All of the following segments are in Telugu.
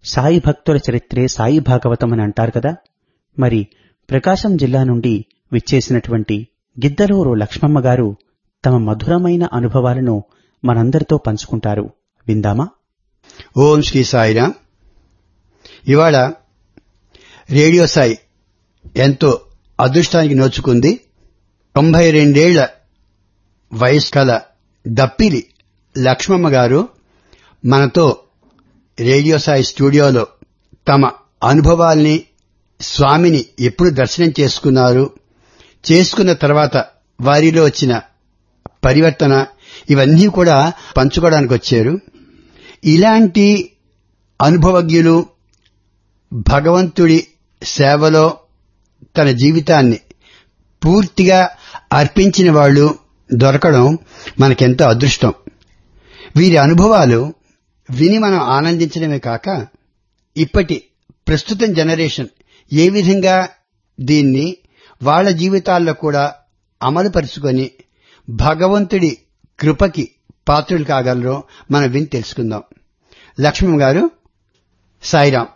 సాయి భక్తుల చరిత్రే సాయి భాగవతం అని అంటారు కదా. మరి ప్రకాశం జిల్లా నుండి విచ్చేసినటువంటి గిద్దలూరు లక్ష్మమ్మ గారు తమ మధురమైన అనుభవాలను మనందరితో పంచుకుంటారు. విందామా? ఓం శ్రీ సాయిరాం. ఇవాళ రేడియో సాయి ఎంతో అదృష్టానికి నోచుకుంది. 92 వయసు కల దప్పిలి లక్ష్మమ్మ గారు మనతో రేడియో సాయి స్టూడియోలో తమ అనుభవాల్ని, స్వామిని ఎప్పుడు దర్శనం చేసుకున్నారు, చేసుకున్న తర్వాత వారిలో వచ్చిన పరివర్తన, ఇవన్నీ కూడా పంచుకోవడానికి వచ్చారు. ఇలాంటి అనుభవజ్ఞులు భగవంతుడి సేవలో తన జీవితాన్ని పూర్తిగా అర్పించిన వాళ్ళు దొరకడం మనకెంతో అదృష్టం. వీరి అనుభవాలు విని మనం ఆనందించడమే కాక ఇప్పటి ప్రస్తుతం జనరేషన్ ఏ విధంగా దీన్ని వాళ్ల జీవితాల్లో కూడా అమలుపరుచుకొని భగవంతుడి కృపకి పాత్రులు కాగలరో మనం విని తెలుసుకుందాం. లక్ష్మమ్మ గారు, సాయిరాం.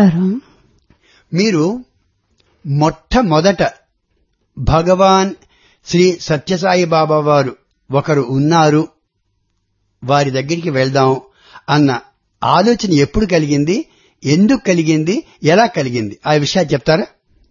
మీరు మొట్టమొదట భగవాన్ శ్రీ సత్యసాయి బాబా వారు ఒకరు ఉన్నారు, వారి దగ్గరికి వెళ్దాం అన్న ఆలోచన ఎప్పుడు కలిగింది, ఎందుకు కలిగింది, ఎలా కలిగింది, ఆ విషయాలు చెప్తారా?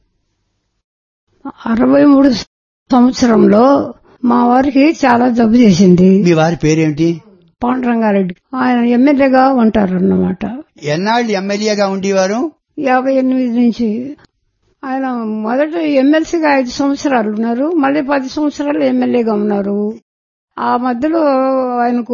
63 సంవత్సరంలో మా వారికి చాలా జబ్బు చేసింది. మీ వారి పేరేంటి? పాండురంగారెడ్డి. ఆయన ఎమ్మెల్యేగా ఉంటారన్నమాట. ఎన్నాళ్ళు ఎమ్మెల్యేగా ఉండేవారు? 58 నుంచి. ఆయన మొదట ఎమ్మెల్సీగా 5 సంవత్సరాలు ఉన్నారు, మళ్ళీ 10 సంవత్సరాలు ఎమ్మెల్యేగా ఉన్నారు. ఆ మధ్యలో ఆయనకు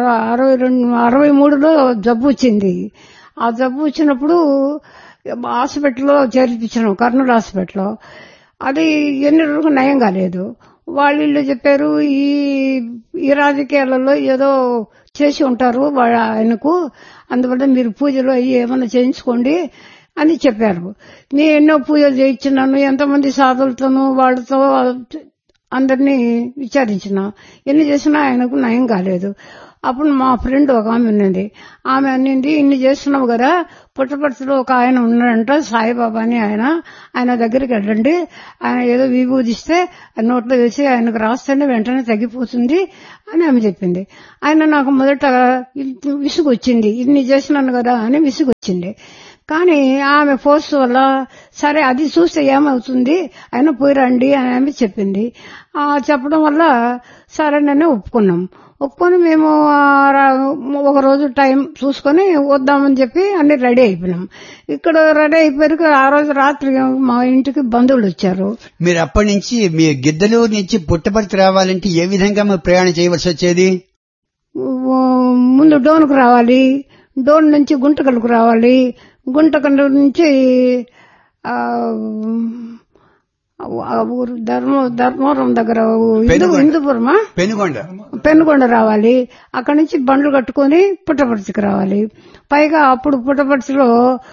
63లో జబ్బు వచ్చింది. ఆ జబ్బు వచ్చినప్పుడు హాస్పిటల్లో చేర్పించాం, కర్నూలు హాస్పిటల్లో. అది ఎన్ని రోజులకు నయం కాలేదు. వాళ్ళు చెప్పారు, ఈ రాజకీయాలలో ఏదో చేసి ఉంటారు ఆయనకు, అందువల్ల మీరు పూజలు అయ్యి ఏమన్నా చేయించుకోండి అని చెప్పారు. నేను ఎన్నో పూజలు చేయించినాను, ఎంతమంది సాధులతోనూ వాళ్ళతో అందరినీ విచారించిన, ఎన్ని చేసినా ఆయనకు నయం కాలేదు. అప్పుడు మా ఫ్రెండ్ ఒక ఆమె ఉన్నది, ఆమె అన్నింది, ఇన్ని చేస్తున్నావు కదా, పుట్టపర్తిలో ఒక ఆయన ఉన్నాడంట సాయిబాబా అని, ఆయన దగ్గరికి వెళ్ళండి, ఆయన ఏదో విభూదిస్తే నోట్లో వేసి ఆయనకు రాస్తేనే వెంటనే తగ్గిపోతుంది అని ఆమె చెప్పింది. ఆయన నాకు మొదట విసుగు వచ్చింది, ఇన్ని చేసినాను కదా అని విసుగు వచ్చింది. కానీ ఆమె ఫోర్స్ వల్ల సరే అది చూస్తే ఏమవుతుంది, ఆయన పోయి రండి అని ఆమె చెప్పింది. చెప్పడం వల్ల సరేనని ఒప్పుకొని మేము ఒక రోజు టైం చూసుకొని వద్దామని చెప్పి అన్ని రెడీ అయిపోయినాం. ఇక్కడ రెడీ అయిపోయారు. ఆ రోజు రాత్రి మా ఇంటికి బంధువులు వచ్చారు. మీరు అప్పటి నుంచి మీ గిద్దలూరు నుంచి పుట్టపర్తి రావాలంటే ఏ విధంగా మీరు ప్రయాణం చేయవలసి వచ్చేది? ముందు డోన్కు రావాలి, డోన్ నుంచి గుంటకల్కు రావాలి, గుంటకల్ నుంచి ఊరు ధర్మవరం దగ్గర హిందూపురమా పెనుగొండ రావాలి. అక్కడి నుంచి బండ్లు కట్టుకుని పుట్టపర్తికి రావాలి. పైగా అప్పుడు పుట్టపర్తిలో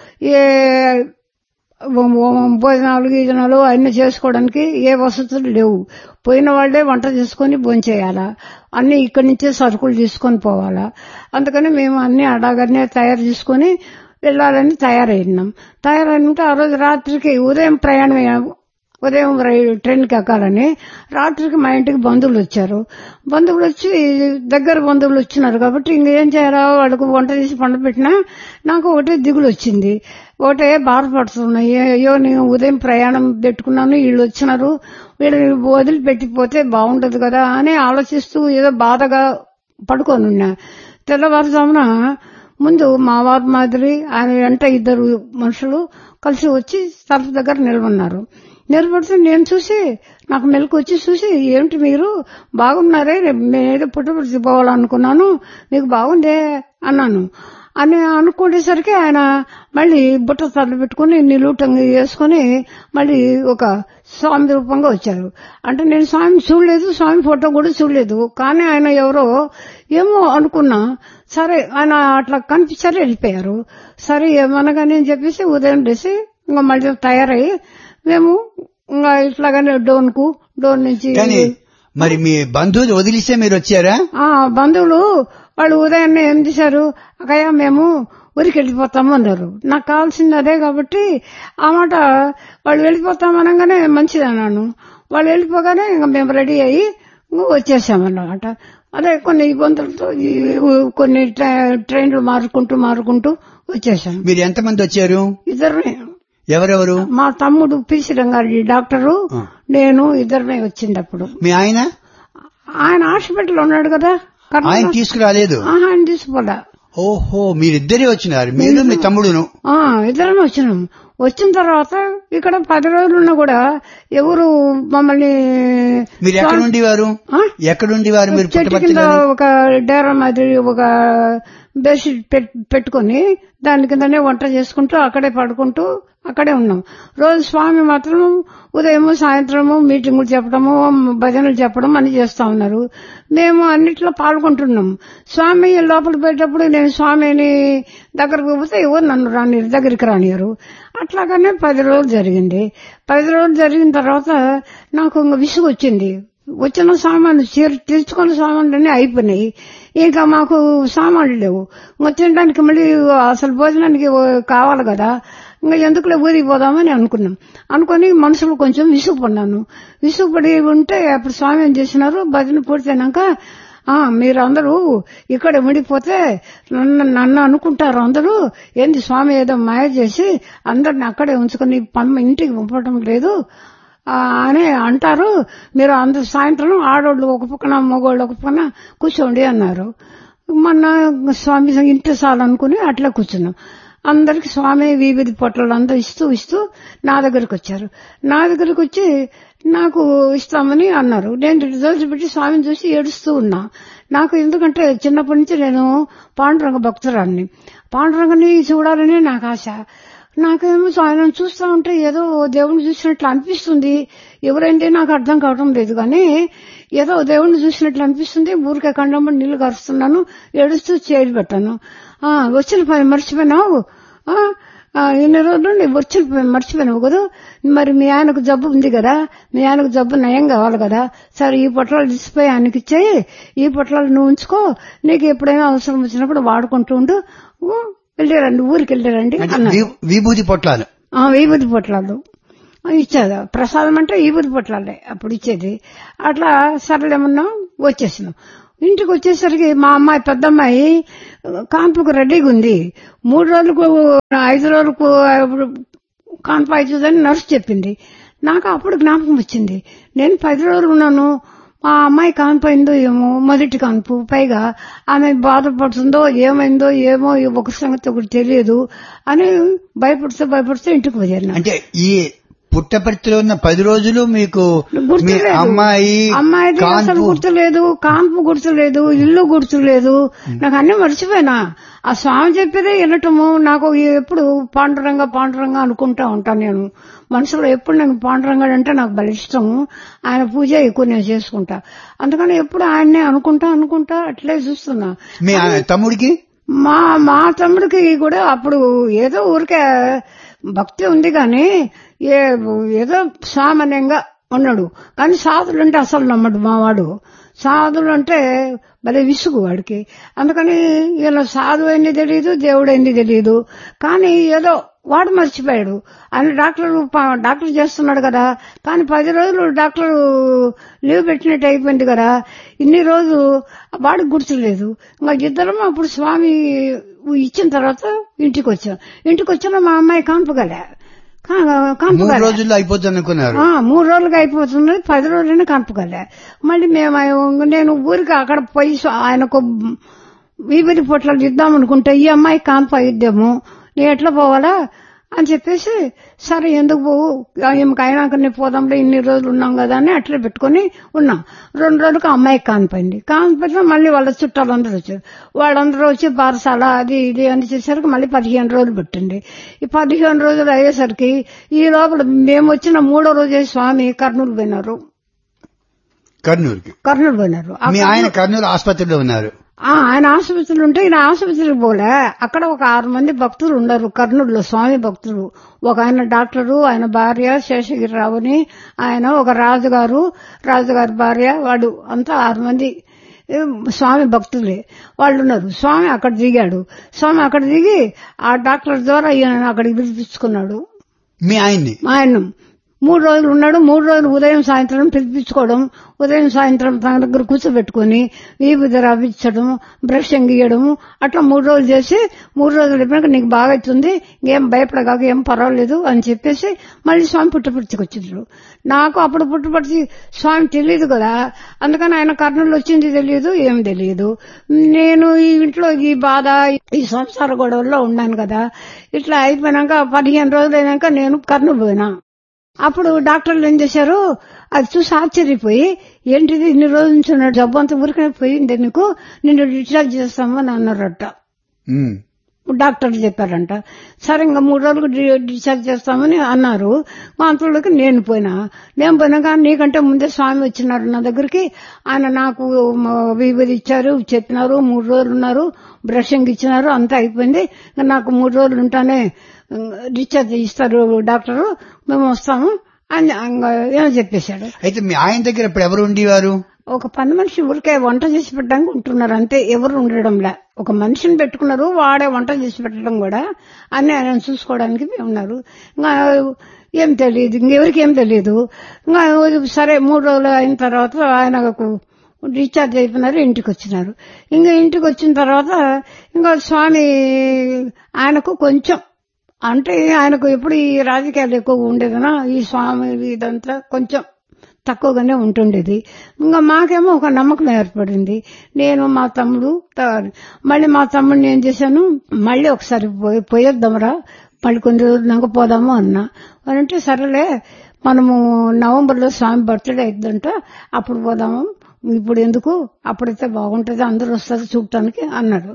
భోజనాలు గీజనాలు అన్ని చేసుకోవడానికి ఏ వసతులు లేవు. పోయిన వాళ్లే వంట చేసుకుని భోంచేయాలా, అన్ని ఇక్కడి నుంచే సరుకులు తీసుకొని పోవాలా. అందుకని మేము అన్ని అడాగనే తయారు చేసుకుని వెళ్లాలని తయారైనాం. తయారైనంటే ఆ రోజు రాత్రికి ఉదయం ట్రైన్కి ఎక్కాలని రాత్రికి మా ఇంటికి బంధువులు వచ్చారు. బంధువులు వచ్చి దగ్గర బంధువులు వచ్చినారు కాబట్టి ఇంకేం చేయాలా, వాళ్ళకు వంట తీసి పండబెట్టినా నాకు ఒకటే దిగులు వచ్చింది, ఒకటే బాధపడుతున్నాయి. అయ్యో నేను ఉదయం ప్రయాణం పెట్టుకున్నాను, వీళ్ళు వచ్చినారు, వీళ్ళని వదిలిపెట్టిపోతే బాగుండదు కదా అని ఆలోచిస్తూ ఏదో బాధగా పడుకొని ఉన్నా. తెల్లవారుజామున ముందు మా వారి మాదిరి ఆయన వెంట 2 మనుషులు కలిసి వచ్చి తలుపు దగ్గర నిలబడినారు. నిలబడితే నేను చూసి నాకు మెలకు వచ్చి చూసి, ఏమిటి మీరు బాగున్నారే, నేనేదో పుట్టపర్తి పోవాలనుకున్నాను, మీకు బాగుందే అన్నాను. అని అనుకునేసరికి ఆయన మళ్ళీ బుట్ట తల్లి పెట్టుకుని నిలువుటంగా వేసుకుని మళ్ళీ ఒక స్వామి రూపంగా వచ్చారు. అంటే నేను స్వామి చూడలేదు, స్వామి ఫోటో కూడా చూడలేదు, కానీ ఆయన ఎవరో ఏమో అనుకున్నా. సరే ఆయన అట్లా కనిపించారు, వెళ్ళిపోయారు. సరే ఏమనగానే అని చెప్పేసి ఉదయం లేసి ఇంకా మళ్ళీ తయారయ్యి మేము ఇంకా ఇట్లాగానే డోన్ నుంచి. మరి మీ బంధువులు వదిలిస్తే మీరు వచ్చారా? బంధువులు వాళ్ళు ఉదయాన్నే ఏం చేశారు, అక్కయ్య మేము ఊరికి వెళ్ళిపోతాము అన్నారు. నాకు కావాల్సింది అదే కాబట్టి ఆ మాట వాళ్ళు వెళ్ళిపోతామనగానే మంచిది అన్నాను. వాళ్ళు వెళ్ళిపోగానే ఇంకా మేము రెడీ అయ్యి వచ్చేసామన్నమాట. అదే కొన్ని ఇబ్బందులతో కొన్ని ట్రైన్లు మారుకుంటూ వచ్చేసాం. మీరు ఎంతమంది వచ్చారు? ఇద్దరిని. ఎవరెవరు? మా తమ్ముడు పిసి రంగారెడ్డి డాక్టరు, నేను ఇద్దరినే వచ్చింది. అప్పుడు మీ ఆయన హాస్పిటల్ ఉన్నాడు కదా. ఆయన తీసుకురాలేదు? ఆయన తీసుకోలే. ఓహో, మీరిద్దరే వచ్చినారు, మీరు మీ తమ్ముడును? ఇద్దరం వచ్చినాం. వచ్చిన తర్వాత ఇక్కడ 10 రోజులున్నా కూడా ఎవరు మమ్మల్ని. మీరు ఎక్కడుండేవారు? మీరు చెట్టు కింద ఒక డేరా మాదిరి ఒక బెడ్షీట్ పెట్టుకుని దాని కిందనే వంట చేసుకుంటూ అక్కడే పడుకుంటూ అక్కడే ఉన్నాం. రోజు స్వామి మాత్రం ఉదయము సాయంత్రము మీటింగులు చెప్పడము భజనలు చెప్పడం అని చేస్తా ఉన్నారు. మేము అన్నిట్లో పాల్గొంటున్నాం. స్వామి లోపల పోయేటప్పుడు నేను స్వామిని దగ్గరకు పోతే ఎవరు నన్ను దగ్గరికి రానియరు. అట్లాగానే 10 రోజులు జరిగింది. 10 రోజులు జరిగిన తర్వాత నాకు ఇంకా విసుగు వచ్చింది. వచ్చిన సామాన్లు తెచ్చుకున్న సామాన్లన్నీ అయిపోయినాయి. ఇంకా మాకు సామాన్లు లేవు. తినడానికి మళ్ళీ అసలు భోజనానికి కావాలి కదా. ఇంకా ఎందుకులే ఊరికి పోదామని అనుకుని మనసులో కొంచెం విసుగుపడ్డాను. విసుగుపడి ఉంటే అప్పుడు స్వామి ఏం చేసినారు, భజన పూర్తయినాక మీరందరూ ఇక్కడ ఉండిపోతే నన్ను అనుకుంటారు అందరూ, ఏంది స్వామి ఏదో మాయ చేసి అందరిని అక్కడే ఉంచుకుని ఇంటికి పంపడం లేదు అని అంటారు. మీరు అందరు సాయంత్రం ఆడోళ్ళు ఒక పక్కన మగోళ్ళు ఒక పక్కన కూర్చోండి అన్నారు. మొన్న స్వామి ఇంటి చాలనుకుని అట్లా కూర్చున్నాం. అందరికి స్వామి వివిధ పొట్టలు అంతా ఇస్తూ నా దగ్గరకు వచ్చారు. నా దగ్గరకు వచ్చి నాకు ఇస్తామని అన్నారు. నేను రోజు పెట్టి స్వామిని చూసి ఏడుస్తూ ఉన్నా. నాకు ఎందుకంటే చిన్నప్పటి నుంచి నేను పాండురంగ భక్తురాన్ని, పాండురంగని చూడాలని నాకు ఆశ. నాకేమో ఆయన చూస్తా ఉంటే ఏదో దేవుణ్ణి చూసినట్లు అనిపిస్తుంది. ఎవరైంది నాకు అర్థం కావడం లేదు, కానీ ఏదో దేవుణ్ణి చూసినట్లు అనిపిస్తుంది. ఊరికే కండంబడి నీళ్లు కరుస్తున్నాను, ఏడుస్తూ చేరి పెట్టాను. వచ్చిన పని మర్చిపోయినావు, ఇన్ని రోజులు మర్చిపోయినావు కదా. మరి మీ ఆయనకు జబ్బు ఉంది కదా, మీ ఆయనకు జబ్బు నయం కావాలి కదా. సరే ఈ పొట్లాలు తీసిపోయి ఆయనకి ఇచ్చేయి, ఈ పొట్లాలు నువ్వు ఉంచుకో, నీకు ఎప్పుడైనా అవసరం వచ్చినప్పుడు వాడుకుంటూ ఉండు, వెళ్ళిరండి ఊరికి వెళ్ళిరండి అన్నారు. విభూతి పొట్లాలు? విభూతి పొట్లాలు ఇచ్చేది. ప్రసాదం అంటే విభూతి పొట్లాలే అప్పుడు ఇచ్చేది. అట్లా సరళేమన్నా వచ్చేసినాం. ఇంటికి వచ్చేసరికి మా అమ్మాయి పెద్దమ్మాయి కాన్పుకు రెడీగా ఉంది. 3 రోజులకు 5 రోజులకు కాన్పు అవుతుందని నర్సు చెప్పింది. నాకు అప్పుడు జ్ఞాపకం వచ్చింది, నేను 10 రోజులు ఉన్నాను, మా అమ్మాయి కాన్పు అయిందో ఏమో, మొదటి కాన్పు, పైగా ఆమె బాధపడుతుందో ఏమైందో ఏమో ఒక సంగతి ఒకటి తెలియదు అని భయపడుతూ ఇంటికి పోయాను. అంటే ఈ పుట్టపర్తిలో ఉన్న 10 రోజులు మీకు అమ్మాయి అసలు గుర్తులేదు, కాన్పు గుర్తులేదు, ఇల్లు గుర్తులేదు, నాకు అన్ని మర్చిపోయినా. ఆ స్వామి చెప్పేదే వినటము. నాకు ఎప్పుడు పాండురంగ అనుకుంటా ఉంటాను నేను మనసులో. ఎప్పుడు నాకు పాండురంగడు అంటే నాకు బలి ఇష్టము. ఆయన పూజ ఎక్కువ నేను చేసుకుంటా. అందుకని ఎప్పుడు ఆయన్నే అనుకుంటా అట్లే చూస్తున్నా. మీ తమ్ముడికి మా తమ్ముడికి కూడా అప్పుడు ఏదో ఊరికే భక్తి ఉంది కానీ ఏదో సామాన్యంగా ఉన్నాడు. కానీ సాధులు అంటే అసలు నమ్మడు మావాడు. సాధులు అంటే భలే విసుగు వాడికి. అందుకని ఇలా సాధు అయింది తెలియదు, దేవుడు అయింది తెలియదు. కానీ ఏదో వాడు మర్చిపోయాడు. ఆయన డాక్టర్ చేస్తున్నాడు కదా, కానీ 10 రోజులు డాక్టర్ లీవ్ పెట్టినట్టు అయిపోయింది కదా. ఇన్ని రోజులు వాడికి గుర్తులేదు. ఇంకా ఇద్దరం అప్పుడు స్వామి ఇచ్చిన తర్వాత ఇంటికి వచ్చిన మా అమ్మాయి కాన్పుగలే. 3 రోజుల్లో అయిపోతుంది అనుకున్నారు. 3 రోజులుగా అయిపోతుంది, 10 రోజులైనా కాన్పుగలే. మళ్ళీ నేను ఊరికి అక్కడ పోయి ఆయనకు విభూతి పొట్లాలు ఇద్దామనుకుంటే ఈ అమ్మాయి కాన్పు అయిద్దేమో, నేను ఎట్లా పోవాలా అని చెప్పేసి, సరే ఎందుకు పోవు, అయినాక పోదాంలో ఇన్ని రోజులు ఉన్నాం కదా అని అట్లా పెట్టుకుని ఉన్నాం. 2 రోజులకు అమ్మాయికి కానిపోయింది. కానిపోయినా మళ్ళీ వాళ్ళ చుట్టాలందరూ వచ్చారు. వాళ్ళందరూ వచ్చి బారసాల అది ఇది అని చేసరికి మళ్ళీ 15 రోజులు పెట్టింది. ఈ 15 రోజులు అయ్యేసరికి ఈ లోపల మేము వచ్చిన 3వ రోజే స్వామి కర్నూలు పోయినారు. కర్నూలు పోయినారు. ఆయన కర్నూలు ఆసుపత్రిలో ఉన్నారు. ఆయన ఆసుపత్రులు ఉంటే ఈయన ఆసుపత్రికి పోలే. అక్కడ ఒక 6 మంది భక్తులు ఉన్నారు కర్నూలులో, స్వామి భక్తులు. ఒక ఆయన డాక్టరు, ఆయన భార్య శేషగిరిరావు అని, ఆయన ఒక రాజుగారి భార్య, వాడు అంతా 6 మంది స్వామి భక్తులే వాళ్ళు ఉన్నారు. స్వామి అక్కడ దిగాడు. స్వామి అక్కడ దిగి ఆ డాక్టర్ ద్వారా ఈయన అక్కడికి పిలిపించుకున్నాడు. మీ ఆయన్ని? ఆయన 3 రోజులు ఉన్నాడు. 3 రోజులు ఉదయం సాయంత్రం పిలిపించుకోవడం, ఉదయం సాయంత్రం తన దగ్గర కూర్చోబెట్టుకుని వీపు రవ్వించడం, బ్రష్ గీయడం, అట్లా 3 రోజులు చేసి 3 రోజులు అయిపోయాక నీకు బాగా అవుతుంది, ఇంకేం భయపడగాక ఏం పర్వాలేదు అని చెప్పేసి మళ్ళీ స్వామి పుట్టపర్తికి వచ్చిండ్రు. నాకు అప్పుడు పుట్టపర్తి స్వామి తెలియదు కదా, అందుకని ఆయన కర్నూలు వచ్చింది తెలియదు, ఏం తెలియదు. నేను ఈ ఇంట్లో ఈ బాధ ఈ సంసార గొడవల్లో ఉన్నాను కదా. ఇట్లా అయిపోయినాక 15 రోజులు అయినాక నేను కర్నూలు పోయినా. అప్పుడు డాక్టర్లు ఏం చేశారు, అది చూసి ఆశ్చర్యపోయి ఏంటిది ఇన్ని రోజుల నుంచి ఉన్న జబ్బు అంతా ఊరికనే పోయింది, నీకు నిన్ను డిశ్చార్జ్ చేస్తామని అన్నారట. డాక్టర్లు చెప్పారంట. సరే ఇంకా 3 రోజులకు డిశ్చార్జ్ చేస్తామని అన్నారు. అంతలోకి నేను పోయినాక నీకంటే ముందే స్వామి వచ్చినారు నా దగ్గరికి. ఆయన నాకు విభూది ఇచ్చారు, చెప్పినారు, 3 రోజులు ఉన్నారు, బ్రషింగ్ ఇచ్చినారు, అంతా అయిపోయింది. నాకు 3 రోజులు ఉంటానే డిశ్చార్జ్ ఇస్తారు డాక్టరు, మేము వస్తాము అని ఏమో చెప్పేశాడు. అయితే మీ ఆయన దగ్గర ఇప్పుడు ఎవరు ఉండేవారు? ఒక పని మనిషి ఊరికే వంట చేసి పెట్టడానికి ఉంటున్నారు అంతే, ఎవరు ఉండడంలా. ఒక మనిషిని పెట్టుకున్నారు, వాడే వంట చేసి పెట్టడం కూడా అన్ని ఆయన చూసుకోవడానికి ఉన్నారు. ఇంకా ఏం తెలియదు, ఇంకెవరికి ఏం తెలియదు. ఇంకా సరే 3 రోజులు అయిన తర్వాత ఆయనకు డిశ్చార్జ్ అయిపోయినారు, ఇంటికి వచ్చినారు. ఇంకా ఇంటికి వచ్చిన తర్వాత ఇంకా స్వామి ఆయనకు కొంచెం అంటే ఆయనకు ఎప్పుడు ఈ రాజకీయాలు ఎక్కువగా ఉండేదనా, ఈ స్వామి ఇదంతా కొంచెం తక్కువగానే ఉంటుండేది. ఇంకా మాకేమో ఒక నమ్మకం ఏర్పడింది. నేను మా తమ్ముడు మళ్ళీ మా తమ్ముడిని ఏం చేశాను, మళ్ళీ ఒకసారి పోయేద్దాంరా, మళ్ళీ కొన్ని రోజులు పోదాము అన్నా. అంటే సరేలే మనము నవంబర్లో స్వామి బర్త్డే అయిద్దంట, అప్పుడు పోదాము, ఇప్పుడు ఎందుకు, అప్పుడైతే బాగుంటుంది, అందరూ వస్తారు చూడటానికి అన్నాడు.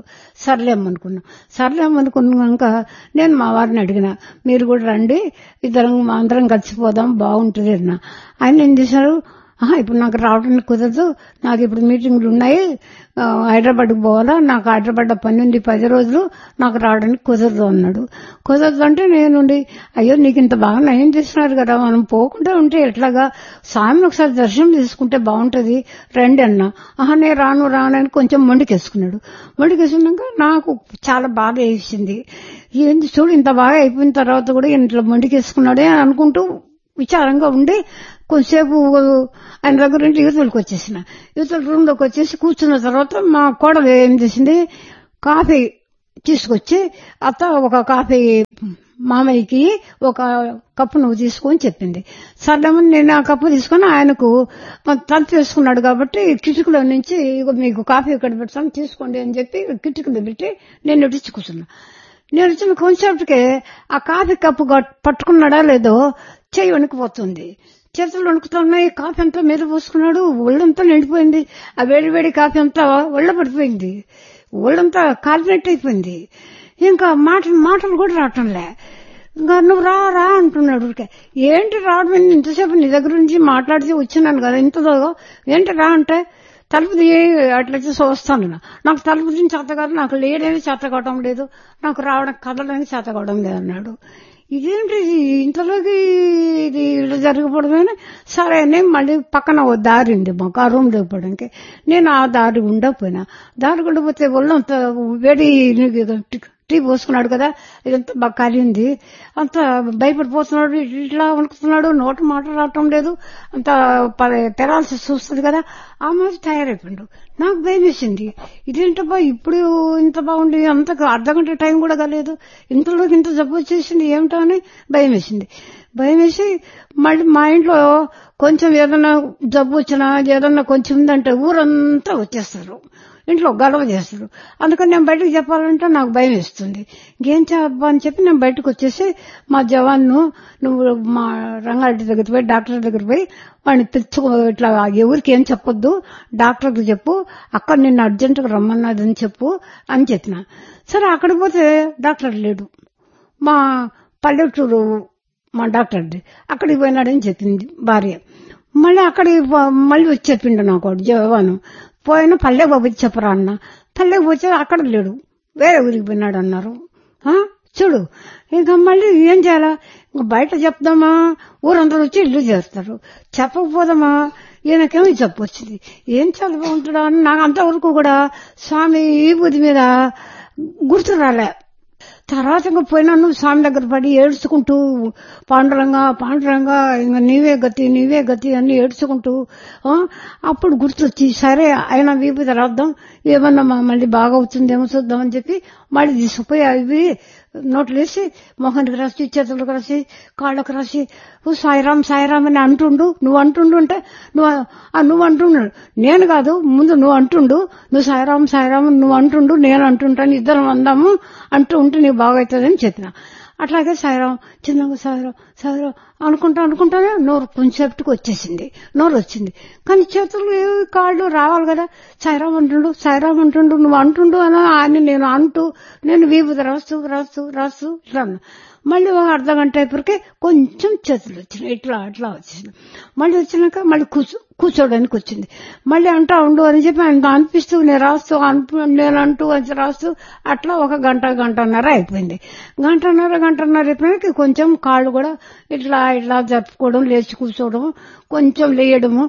సర్లేమనుకున్నాక నేను మా వారిని అడిగిన, మీరు కూడా రండి, అందరం కలిసిపోదాం బాగుంటుంది అన్నా. ఆయన ఏం చేశారు, ఇప్పుడు నాకు రావడానికి కుదరదు, నాకు ఇప్పుడు మీటింగ్లు ఉన్నాయి, హైదరాబాద్కి పోవాలా, నాకు హైదరాబాద్ పని ఉంది 10 రోజులు, నాకు రావడానికి కుదరదు అన్నాడు. కుదరదు అంటే నేనుండి అయ్యో నీకు ఇంత బాగా నయం చేస్తున్నారు కదా, మనం పోకుండా ఉంటే ఎట్లాగా, స్వామిని ఒకసారి దర్శనం చేసుకుంటే బాగుంటది, రండి అన్నా. నేను రాను కొంచెం మొండికేసుకున్నాడు. మొండికేసుకున్నాక నాకు చాలా బాధ వేసింది. ఏంది చూడు, ఇంత బాగా అయిపోయిన తర్వాత కూడా ఇంట్లో మొండికేసుకున్నాడే అని అనుకుంటూ విచారంగా ఉండి కొంతసేపు ఆయన దగ్గర నుండి యువతలకు వచ్చేసిన. యువతల రూమ్ లోకి వచ్చేసి కూర్చున్న తర్వాత మా కోడలు ఏం చేసింది, కాఫీ తీసుకొచ్చి అత్త ఒక కాఫీ మామయ్యకి ఒక కప్పు నువ్వు తీసుకొని చెప్పింది. సర్లేమని నేను ఆ కప్పు తీసుకుని ఆయనకు తలుపు వేసుకున్నాడు కాబట్టి కిటికీలో నుంచి మీకు కాఫీ ఇక్కడ పెడతాను తీసుకోండి అని చెప్పి కిటికీలో పెట్టి నేను ఇచ్చి కూర్చున్నా. నేను వచ్చిన కొంచెంసేపటికే ఆ కాఫీ కప్పు పట్టుకున్నాడా లేదో చెయ్యి వణికిపోతుంది, చేతులు వణుకుతున్నాయి. కాఫీ అంతా మీద పోసుకున్నాడు, ఒళ్ళంతా నిండిపోయింది. ఆ వేడి కాఫీ అంతా ఒళ్ళ పడిపోయింది, ఒళ్ళంతా కాలినట్టు అయిపోయింది. ఇంకా మాటలు కూడా రావటంలే. ఇంకా నువ్వు రా అంటున్నాడు. ఏంటి రావడం, ఇంతసేపు నీ దగ్గర నుంచి మాట్లాడితే వచ్చినాను కదా, ఇంతదో ఏంటి రా అంటే తలుపు అట్లా చేసి వస్తాను. నాకు తలుపు నుంచి చేత కాదు, నాకు లేడేమి చేత కావడం లేదు, నాకు రావడానికి కదలడానికి చేత కావడం లేదు అన్నాడు. ఇదేంటి ఇంతలోకి ఇది ఇలా జరగకూడదని సరే అని మళ్ళీ పక్కన ఓ దారి ఉంది మాకు ఆ రూమ్ లేకపోవడానికి. నేను ఆ దారి ఉండకపోయినా, దారి ఉండకపోతే ఒళ్ళంత వేడి టీ పోసుకున్నాడు కదా, ఇదంతా బాగా కాలింది, అంత భయపడిపోతున్నాడు, ఇట్లా వణుకుతున్నాడు, నోట మాట రావటం లేదు, అంత పెరాల్సి చూస్తుంది కదా, ఆ మాది తయారైపోయాడు. నాకు భయం వేసింది, ఇదేంటబ్బా ఇప్పుడు ఇంత బాగుంది, అంత అర్ధగంట టైం కూడా కాలేదు, ఇంతలోకి ఇంత జబ్బు వచ్చేసింది ఏమిటో అని భయం వేసింది. భయం వేసి మళ్ళీ మా ఇంట్లో కొంచెం ఏదన్నా జబ్బు వచ్చినా ఏదన్నా కొంచెం ఉందంటే ఊరంతా వచ్చేస్తారు, ఇంట్లో గొడవ చేస్తారు. అందుకని నేను బయటకు చెప్పాలంటే నాకు భయం వేస్తుంది. ఇంకేం చెప్పా అని చెప్పి నేను బయటకు వచ్చేసి మా జవాన్ను, నువ్వు మా రంగారెడ్డి దగ్గర పోయి డాక్టర్ దగ్గర పోయి వాడిని తెచ్చుకో, ఇట్లా ఎవరికి ఏం చెప్పొద్దు, డాక్టర్కి చెప్పు, అక్కడ నిన్ను అర్జెంటుగా రమ్మన్నదని చెప్పు అని చెప్పిన. సరే అక్కడికి పోతే డాక్టర్ లేడు, మా పల్లెటూరు మా డాక్టర్ది, అక్కడికి పోయినాడని చెప్పింది భార్య. మళ్ళీ వచ్చి చెప్పిండు నాకు జవాను, పోయినా పల్లెకి పోయి చెప్పరా అన్న. పల్లెకి పోతే అక్కడ లేడు, వేరే ఊరికి పోయినాడు అన్నారు. చూడు ఇంకా మళ్ళీ ఏం చేయాలా, ఇంకా బయట చెప్దామా ఊరందరూ వచ్చి ఇల్లు చేస్తారు, చెప్పకపోదామా ఈయనకేమో జబ్బు వచ్చింది, ఏం చాలా బాగుంటుందా అని నాకు అంతవరకు కూడా స్వామి ఈ బుద్ధి మీద గుర్తు రాలే. తర్వాత ఇంకా పోయినాను స్వామి దగ్గర పడి ఏడ్చుకుంటూ పాండురంగా పాండురంగా ఇంకా నీవే గతి అని ఏడ్చుకుంటూ అప్పుడు గుర్తొచ్చి సరే ఆయన వీపు రాద్దాం ఏమన్నా మళ్ళీ బాగా అవుతుందేమో చూద్దామని చెప్పి మళ్ళీ తీసుకుపోయి అవి నోట్లు వేసి మొహానికి రాసి చేతులకు రాసి కాళ్ళకు రాసి సాయిరాం సాయిరాం అని అంటుండు. నువ్వు అంటే నువ్వు అంటున్నాడు, నేను కాదు ముందు నువ్వు అంటుండు, నువ్వు సాయిరాం సాయిరాం నువ్వు అంటుండు నేను అంటుంటాను, ఇద్దరం అందాము అంటూ ఉంటే నీకు బాగవుతుందని చెప్పిన. అట్లాగే సాయిరాం చిన్నగా సాయిరాం సాయిరాం అనుకుంటానే నోరు కొంచెంసేపటికి వచ్చేసింది, నోరు వచ్చింది. కానీ చేతులు కాళ్ళు రావాలి కదా. సాయిరాం అంటుండు నువ్వు అంటుండు అని నేను అంటూ నేను వీపు రాస్తూ ఇట్లా అన్నా. మళ్ళీ ఒక అర్ధ గంట అయిపోయికే కొంచెం చేతులు వచ్చినాయి, ఇట్లా వచ్చింది. మళ్ళీ వచ్చినాక మళ్ళీ కూర్చోడానికి వచ్చింది. మళ్ళీ అంటా ఉండు అని చెప్పి ఆయన అనిపిస్తూ నేను అంటూ రాస్తూ అట్లా ఒక గంటన్నర అయిపోయింది. గంటన్నర అయిపోయినాక కొంచెం కాళ్ళు కూడా ఇట్లా జరుపుకోవడం, లేచి కూర్చోవడం, కొంచెం లేయడము,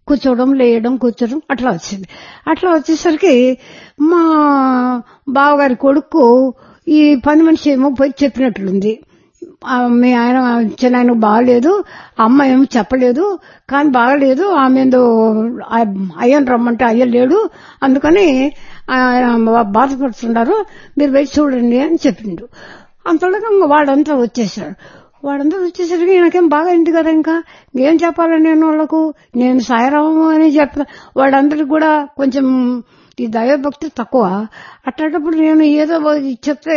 కూర్చోవడం అట్లా వచ్చింది. అట్లా వచ్చేసరికి మా బావగారి కొడుకు ఈ పని మనిషి ఏమో పోయి చెప్పినట్లుంది, మీ ఆయన చిన్న బాగలేదు, అమ్మ ఏమో చెప్పలేదు కానీ బాగలేదు, ఆమె ఏందో అయ్యని రమ్మంటే అయ్య లేడు అందుకని బాధపడుతున్నారు, మీరు వెళ్ళి చూడండి అని చెప్పిండు. అంతలోగా వాడంతా వచ్చేసరికి నాకేం బాగా అయింది కదా. ఇంకా ఏం చెప్పాలి నేను వాళ్ళకు, నేను సాయిరాము అని చెప్తా. వాడందరికి కూడా కొంచెం ఈ దైవభక్తి తక్కువ. అట్లాంటప్పుడు నేను ఏదో చెప్తే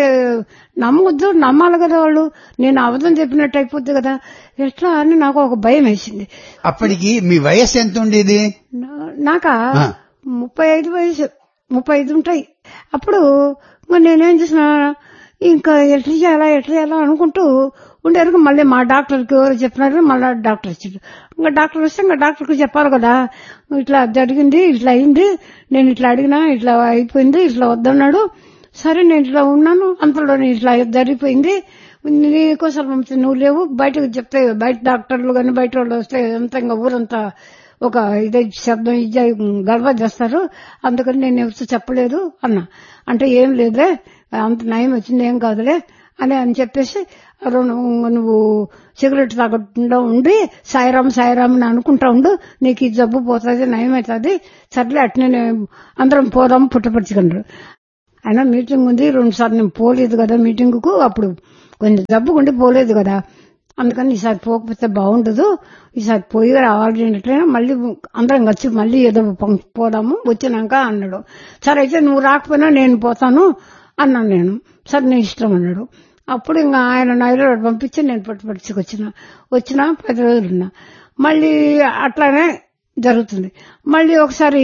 నమ్మాలి కదా వాళ్ళు, నేను అబద్ధం చెప్పినట్టు అయిపోద్ది కదా, ఎట్లా అని నాకు ఒక భయం వేసింది. అప్పటికి మీ వయసు ఎంత ఉండేది? నాకా 35 ఉంటాయి. అప్పుడు నేనేం చేసిన, ఇంకా ఎట్లా చేయాలా అనుకుంటూ ఉండేరు. మళ్ళీ మా డాక్టర్కి ఎవరు చెప్పినారు, మళ్ళీ డాక్టర్ వచ్చాడు. ఇంకా డాక్టర్ వస్తే ఇంకా డాక్టర్కి చెప్పాలి కదా, ఇట్లా జరిగింది, ఇట్లా అయింది, నేను ఇట్లా అడిగినా ఇట్లా అయిపోయింది, ఇట్లా వద్దన్నాడు, సరే నేను ఇట్లా ఉన్నాను, అంతలోనే ఇట్లా జరిగిపోయింది, నీకోసం నువ్వు లేవు, బయటకు చెప్తే బయట డాక్టర్లు కానీ బయట వాళ్ళు వస్తే అంతా ఇంకా ఊరంతా ఒక ఇదే శబ్దం ఇది గర్వ చేస్తారు, అందుకని నేను ఎవరితో చెప్పలేదు అన్నా. అంటే ఏం లేదులే, అంత నయం వచ్చింది, ఏం కాదులే అని చెప్పేసి నువ్వు సిగరెట్ తాగకుండా ఉండి సాయిరాం అని అనుకుంటా ఉండు, నీకు ఈ జబ్బు పోతుంది, నయమవుతుంది, సర్లే అట్నే అందరం పోదాం పుట్టపరుచుకున్నారు. అయినా మీటింగ్ ఉంది 2 సార్లు నేను పోలేదు కదా మీటింగ్ కు, అప్పుడు కొంచెం జబ్బుకుండి పోలేదు కదా, అందుకని ఈసారి పోకపోతే బాగుండదు, ఈసారి పోయి రావాలి ఎట్లయినా మళ్ళీ అందరం వచ్చి మళ్ళీ ఏదో పోదాము వచ్చినాక అన్నాడు. సరే అయితే నువ్వు రాకపోయినా నేను పోతాను అన్నాను నేను. సరే నీ ఇష్టం అన్నాడు. అప్పుడు ఇంకా ఆయన హైదరాబాద్ పంపించి నేను పుట్టపర్తికి వచ్చిన 10 రోజులున్నా. మళ్ళీ అట్లానే జరుగుతుంది. మళ్ళీ ఒకసారి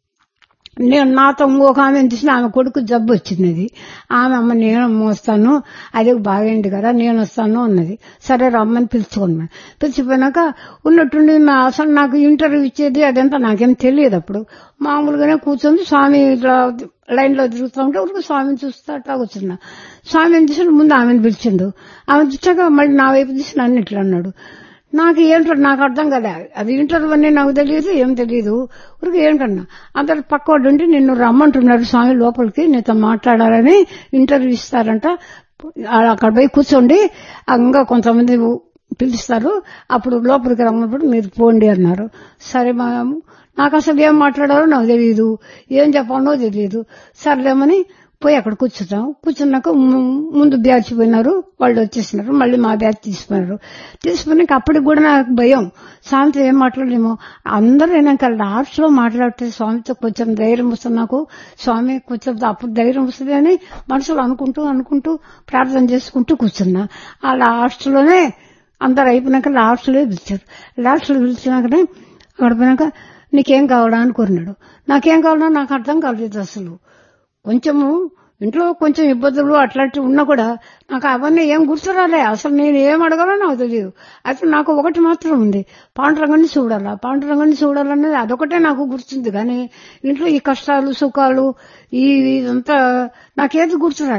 నేను నాతో ఇంకొక ఆమె చూసిన, ఆమె కొడుకు జబ్బు వచ్చింది. ఆమె అమ్మ నేను మోస్తాను, అదే బాగైంది కదా నేను వస్తాను అన్నది. సరే రమ్మని పిలుచుకున్నాను. పిలిచిపోయినాక ఉన్నట్టుండి అసలు నాకు ఇంటర్వ్యూ ఇచ్చేది అదంతా నాకేం తెలియదు. అప్పుడు మామూలుగానే కూర్చొని స్వామి ఇట్లా లైన్ లో తిరుగుతూ ఉంటే ఊరికి స్వామిని చూస్తూ అట్లా కూర్చున్నా. స్వామిని చూసి ముందు ఆమెను పిలిచిండు. ఆమె చూసాక మళ్ళీ నా వైపు చూసి నన్ను ఇట్లా అన్నాడు. నాకు ఏంటో నాకు అర్థం కదా, అది ఇంటర్వ్యూ అని నాకు తెలియదు, ఏం తెలియదు. ఊరికి ఏంటన్నా అందరు పక్కవాడు ఉండి నిన్ను రమ్మంటున్నారు స్వామి లోపలికి, నీతో మాట్లాడాలని, ఇంటర్వ్యూ ఇస్తారంట, అక్కడ పోయి కూర్చోండి, ఇంకా కొంతమంది పిలుస్తారు, అప్పుడు లోపలికి రమ్మన్నప్పుడు మీరు పోండి అన్నారు. సరే నాకు అసలు ఏం మాట్లాడారో నాకు తెలియదు, ఏం చెప్పాలో తెలియదు. సర్లేమని పోయి అక్కడ కూర్చున్నాక ముందు బ్యాచ్ పోయినారు, వాళ్ళు వచ్చేసినారు, మళ్ళీ మా బ్యాచ్ తీసుకున్నాక అప్పటికి కూడా నాకు భయం, స్వామితో ఏం మాట్లాడలేమో. అందరూ అయినాక లాస్ట్ లో మాట్లాడితే స్వామితో కొంచెం ధైర్యం వస్తుంది నాకు, స్వామి కొంచెం అప్పుడు ధైర్యం వస్తుంది అని మనసులో అనుకుంటూ ప్రార్థన చేసుకుంటూ కూర్చున్నా. ఆ లాస్ట్ లోనే అందరు అయిపోయినాక లాస్ట్ లో పిలిచినాకనే అక్కడ పోయినాక నీకేం కావాలా అని కోరినాడు. నాకేం కావాలన్నా నాకు అర్థం కాలేదు. అసలు కొంచెము ఇంట్లో కొంచెం ఇబ్బందులు అట్లాంటివి ఉన్నా కూడా నాకు అవన్నీ ఏం గుర్తు రాలే. అసలు నేను ఏం అడగాలో నాకు తెలియదు. అయితే నాకు ఒకటి మాత్రం ఉంది, పాండురంగాన్ని చూడాలన్నది అదొకటే నాకు గుర్తుంది. కానీ ఇంట్లో ఈ కష్టాలు సుఖాలు ఇదంతా నాకేది గుర్తు రాలే.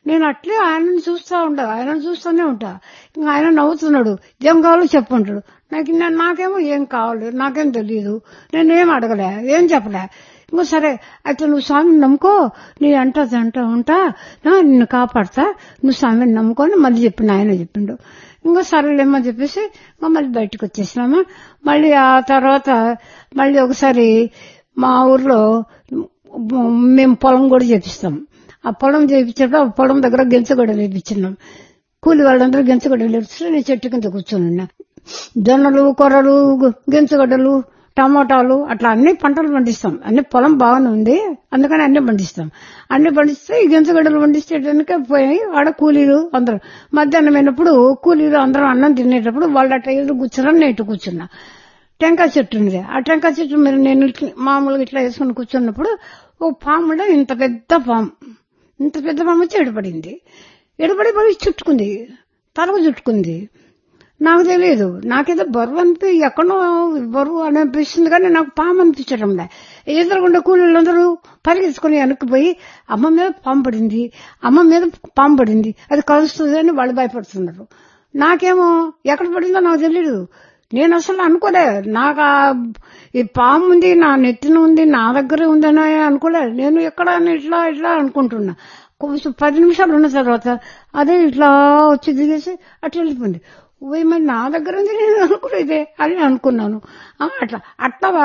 నేను అట్లే ఆయనను చూస్తూనే ఉంటా. ఇంకా ఆయన నవ్వుతున్నాడు, ఏం కావాలో చెప్పంటాడు. నాకేమో ఏం కావాలి, నాకేం తెలియదు, నేనేం అడగలే, ఏం చెప్పలే. ఇంకో సరే అయితే నువ్వు స్వామిని నమ్ముకో, నీ అంటా ఉంటా, నిన్ను కాపాడతా, నువ్వు స్వామిని నమ్ముకొని మళ్ళీ చెప్పిండు. ఆయన చెప్పిండు. ఇంకో సరేలేమని చెప్పేసి మళ్ళీ బయటకు వచ్చేసినామా. మళ్ళీ ఆ తర్వాత మళ్ళీ ఒకసారి మా ఊర్లో మేము పొలం కూడా చేపిస్తాం. ఆ పొలం చేయించేటప్పుడు ఆ పొలం దగ్గర గెంచగొడ్డలు వేయించినాం. కూలి వాళ్ళందరూ గెంచగొడ్డలు వేపిస్తే నేను చెట్టు కింద కూర్చొని జొన్నలు, కొర్రలు, గెంచగొడ్డలు, టమాటాలు అట్లా అన్ని పంటలు పండిస్తాం. అన్ని పొలం బాగానే ఉంది, అందుకని అన్ని పండిస్తాం. అన్ని పండిస్తే ఈ గెంచగడ్డలు పండిస్తేటానికే పోయి ఆడ కూలీలు అందరూ మధ్యాహ్నం అయినప్పుడు కూలీలు అందరం అన్నం తినేటప్పుడు వాళ్ళ అట్లా ఎదురు కూర్చున్నా, నేను ఇటు కూర్చున్నా. టెంకాయ చెట్టు ఉంది. ఆ టెంకాయ చెట్టు మీద నేను మామూలుగా ఇట్లా వేసుకుని కూర్చున్నప్పుడు ఓ పాములో ఇంత పెద్ద పాము వచ్చి ఎడపడింది. ఎడపడి చుట్టుకుంది, తలకు చుట్టుకుంది. నాకు తెలియదు, నాకేదో బరువు ఎక్కడో బరువు అనిపిస్తుంది, కానీ నాకు పాము అనిపించడంలే. ఎదురుగుండా కూలీలందరూ పరిగెత్తుకుని వెనక్కిపోయి అమ్మ మీద పాము పడింది, అది కలుస్తుంది అని వాళ్ళు భయపడుతున్నారు. నాకేమో ఎక్కడ పడిందో నాకు తెలియదు. నేను అసలు అనుకోలే, నాకు ఈ పాము ఉంది నా నెత్తిన ఉంది, నా దగ్గరే ఉందని అనుకోలే. నేను ఎక్కడ ఇట్లా అనుకుంటున్నా. కొంచెం 10 నిమిషాలు ఉన్న తర్వాత అదే ఇట్లా వచ్చి దిగేసి అట్లా వెళ్ళిపోయింది. మరి నా దగ్గర ఉంది, నేను అనుకునేదే అని అనుకున్నాను. అట్లా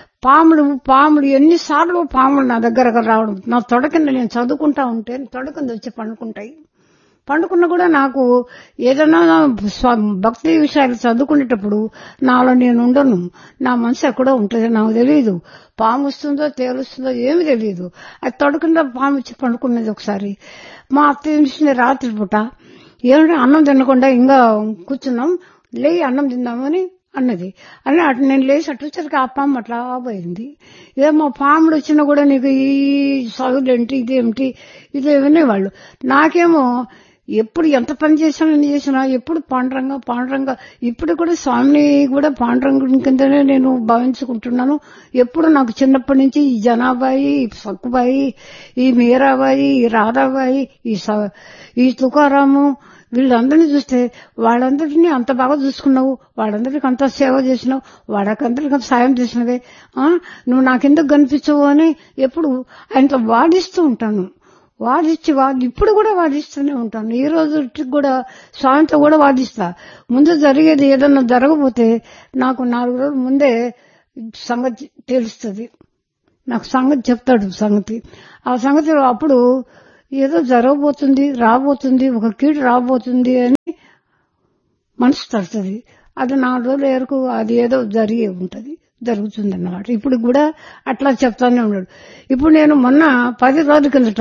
పాములు ఎన్నిసార్లు పాములు నా దగ్గర రావడం, నా తొడ కింద నేను చదువుకుంటా ఉంటే తొడ కింద వచ్చి పండుకున్నా కూడా నాకు ఏదైనా భక్తి విషయాలు చదువుకునేటప్పుడు నాలో నేను ఉండను, నా మనసు ఎక్కడో ఉంటుంది, నాకు తెలియదు. పాము వస్తుందో తేలుస్తుందో ఏమి తెలియదు. అది తొడకుండా పాము వచ్చి పండుకున్నది. ఒకసారి మా అత్త ఏం చేసింది, రాత్రి పూట ఏమంటే అన్నం తినకుండా ఇంకా కూర్చున్నాం, లేయి అన్నం తిందామని అన్నది. అని అటు నేను లేచి అటు వచ్చరికి ఆ పాము అట్లా పోయింది. ఏమో పాములు వచ్చినా కూడా నీకు ఈ చదువులేంటి, ఇదేమిటి, ఇదేమనే వాళ్ళు. నాకేమో ఎప్పుడు ఎంత పని చేసినా ఎప్పుడు పాండురంగ ఇప్పుడు కూడా స్వామిని కూడా పాండురంగుడి కిందనే నేను భావించుకుంటున్నాను. ఎప్పుడు నాకు చిన్నప్పటి నుంచి ఈ జనాబాయి, ఈ సక్కుబాయి, ఈ మీరాబాయి, ఈ రాధాబాయి, ఈ తుకారాము వీళ్ళందరినీ చూస్తే వాళ్ళందరినీ అంత బాగా చూసుకున్నావు, వాళ్ళందరికీ అంత సేవ చేసినావు, వాళ్ళకందరికీ సాయం చేసినవే, నువ్వు నాకెందుకు కనిపించవు అని ఎప్పుడు ఆయనతో వాదిస్తూ ఉంటాను. ఇప్పుడు కూడా వాదిస్తూనే ఉంటాను. ఈ రోజు కూడా స్వామితో కూడా వాదిస్తా. ముందు జరిగేది ఏదన్నా జరగబోతే నాకు 4 రోజుల ముందే సంగతి తెలుస్తుంది. నాకు సంగతి చెప్తాడు. ఆ సంగతి అప్పుడు ఏదో జరగబోతుంది, రాబోతుంది, ఒక కీడు రాబోతుంది అని మనసు తడుతుంది. అది 4 రోజుల వరకు అది ఏదో జరిగే ఉంటది, జరుగుతుంది అన్నమాట. ఇప్పుడు కూడా అట్లా చెప్తానే ఉన్నాడు. ఇప్పుడు నేను మొన్న 10 రోజుల కిందట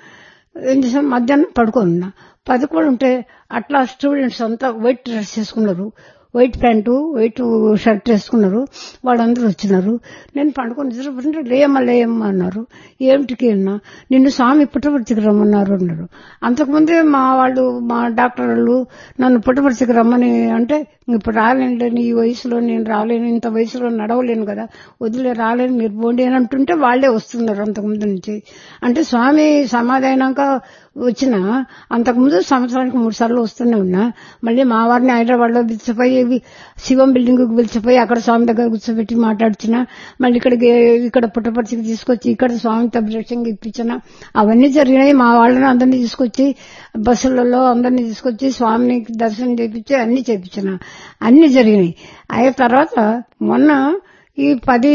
ఏం చేశాను, మధ్యాహ్నం పడుకోనున్నా. 10 కూడా ఉంటే అట్లా స్టూడెంట్స్ అంతా వైట్ డ్రెస్ చేసుకున్నారు, వైట్ ప్యాంటు వైట్ షర్ట్ వేసుకున్నారు. వాళ్ళందరూ వచ్చినారు. నేను పండుకొని నిద్రపోతుంటే లేయమ్మా అన్నారు. ఏమిటికి అన్నా, నిన్ను స్వామి పుట్టపర్తికి రమ్మన్నారు అన్నారు. అంతకుముందే మా డాక్టర్ వాళ్ళు నన్ను పుట్టపర్తికి రమ్మని అంటే, ఇప్పుడు రాలేను, ఈ వయసులో నేను రాలేను, ఇంత వయసులో నడవలేను కదా, వదిలే రాలేను, మీరు పోండి అని అంటుంటే వాళ్లే వస్తున్నారు అంతకుముందు నుంచి. అంటే స్వామి సమాధి అయినాక వచ్చిన అంతకుముందు సంవత్సరానికి 3 సార్లు వస్తూనే ఉన్నా. మళ్ళీ మా వారిని హైదరాబాద్ లో పిలిచిపోయి శివం బిల్డింగ్ కు పిలిచిపోయి అక్కడ స్వామి దగ్గర కూర్చోబెట్టి మాట్లాడుతున్నా. మళ్ళీ ఇక్కడ పుట్టపర్తికి తీసుకొచ్చి ఇక్కడ స్వామితో అభిషేకంగా ఇప్పించిన. అవన్నీ జరిగినాయి. మా వాళ్ళని అందరినీ తీసుకొచ్చి బస్సులలో అందరినీ తీసుకొచ్చి స్వామిని దర్శనం చేయించి అన్ని చేయించిన. అన్ని జరిగినాయి. అయిన తర్వాత మొన్న ఈ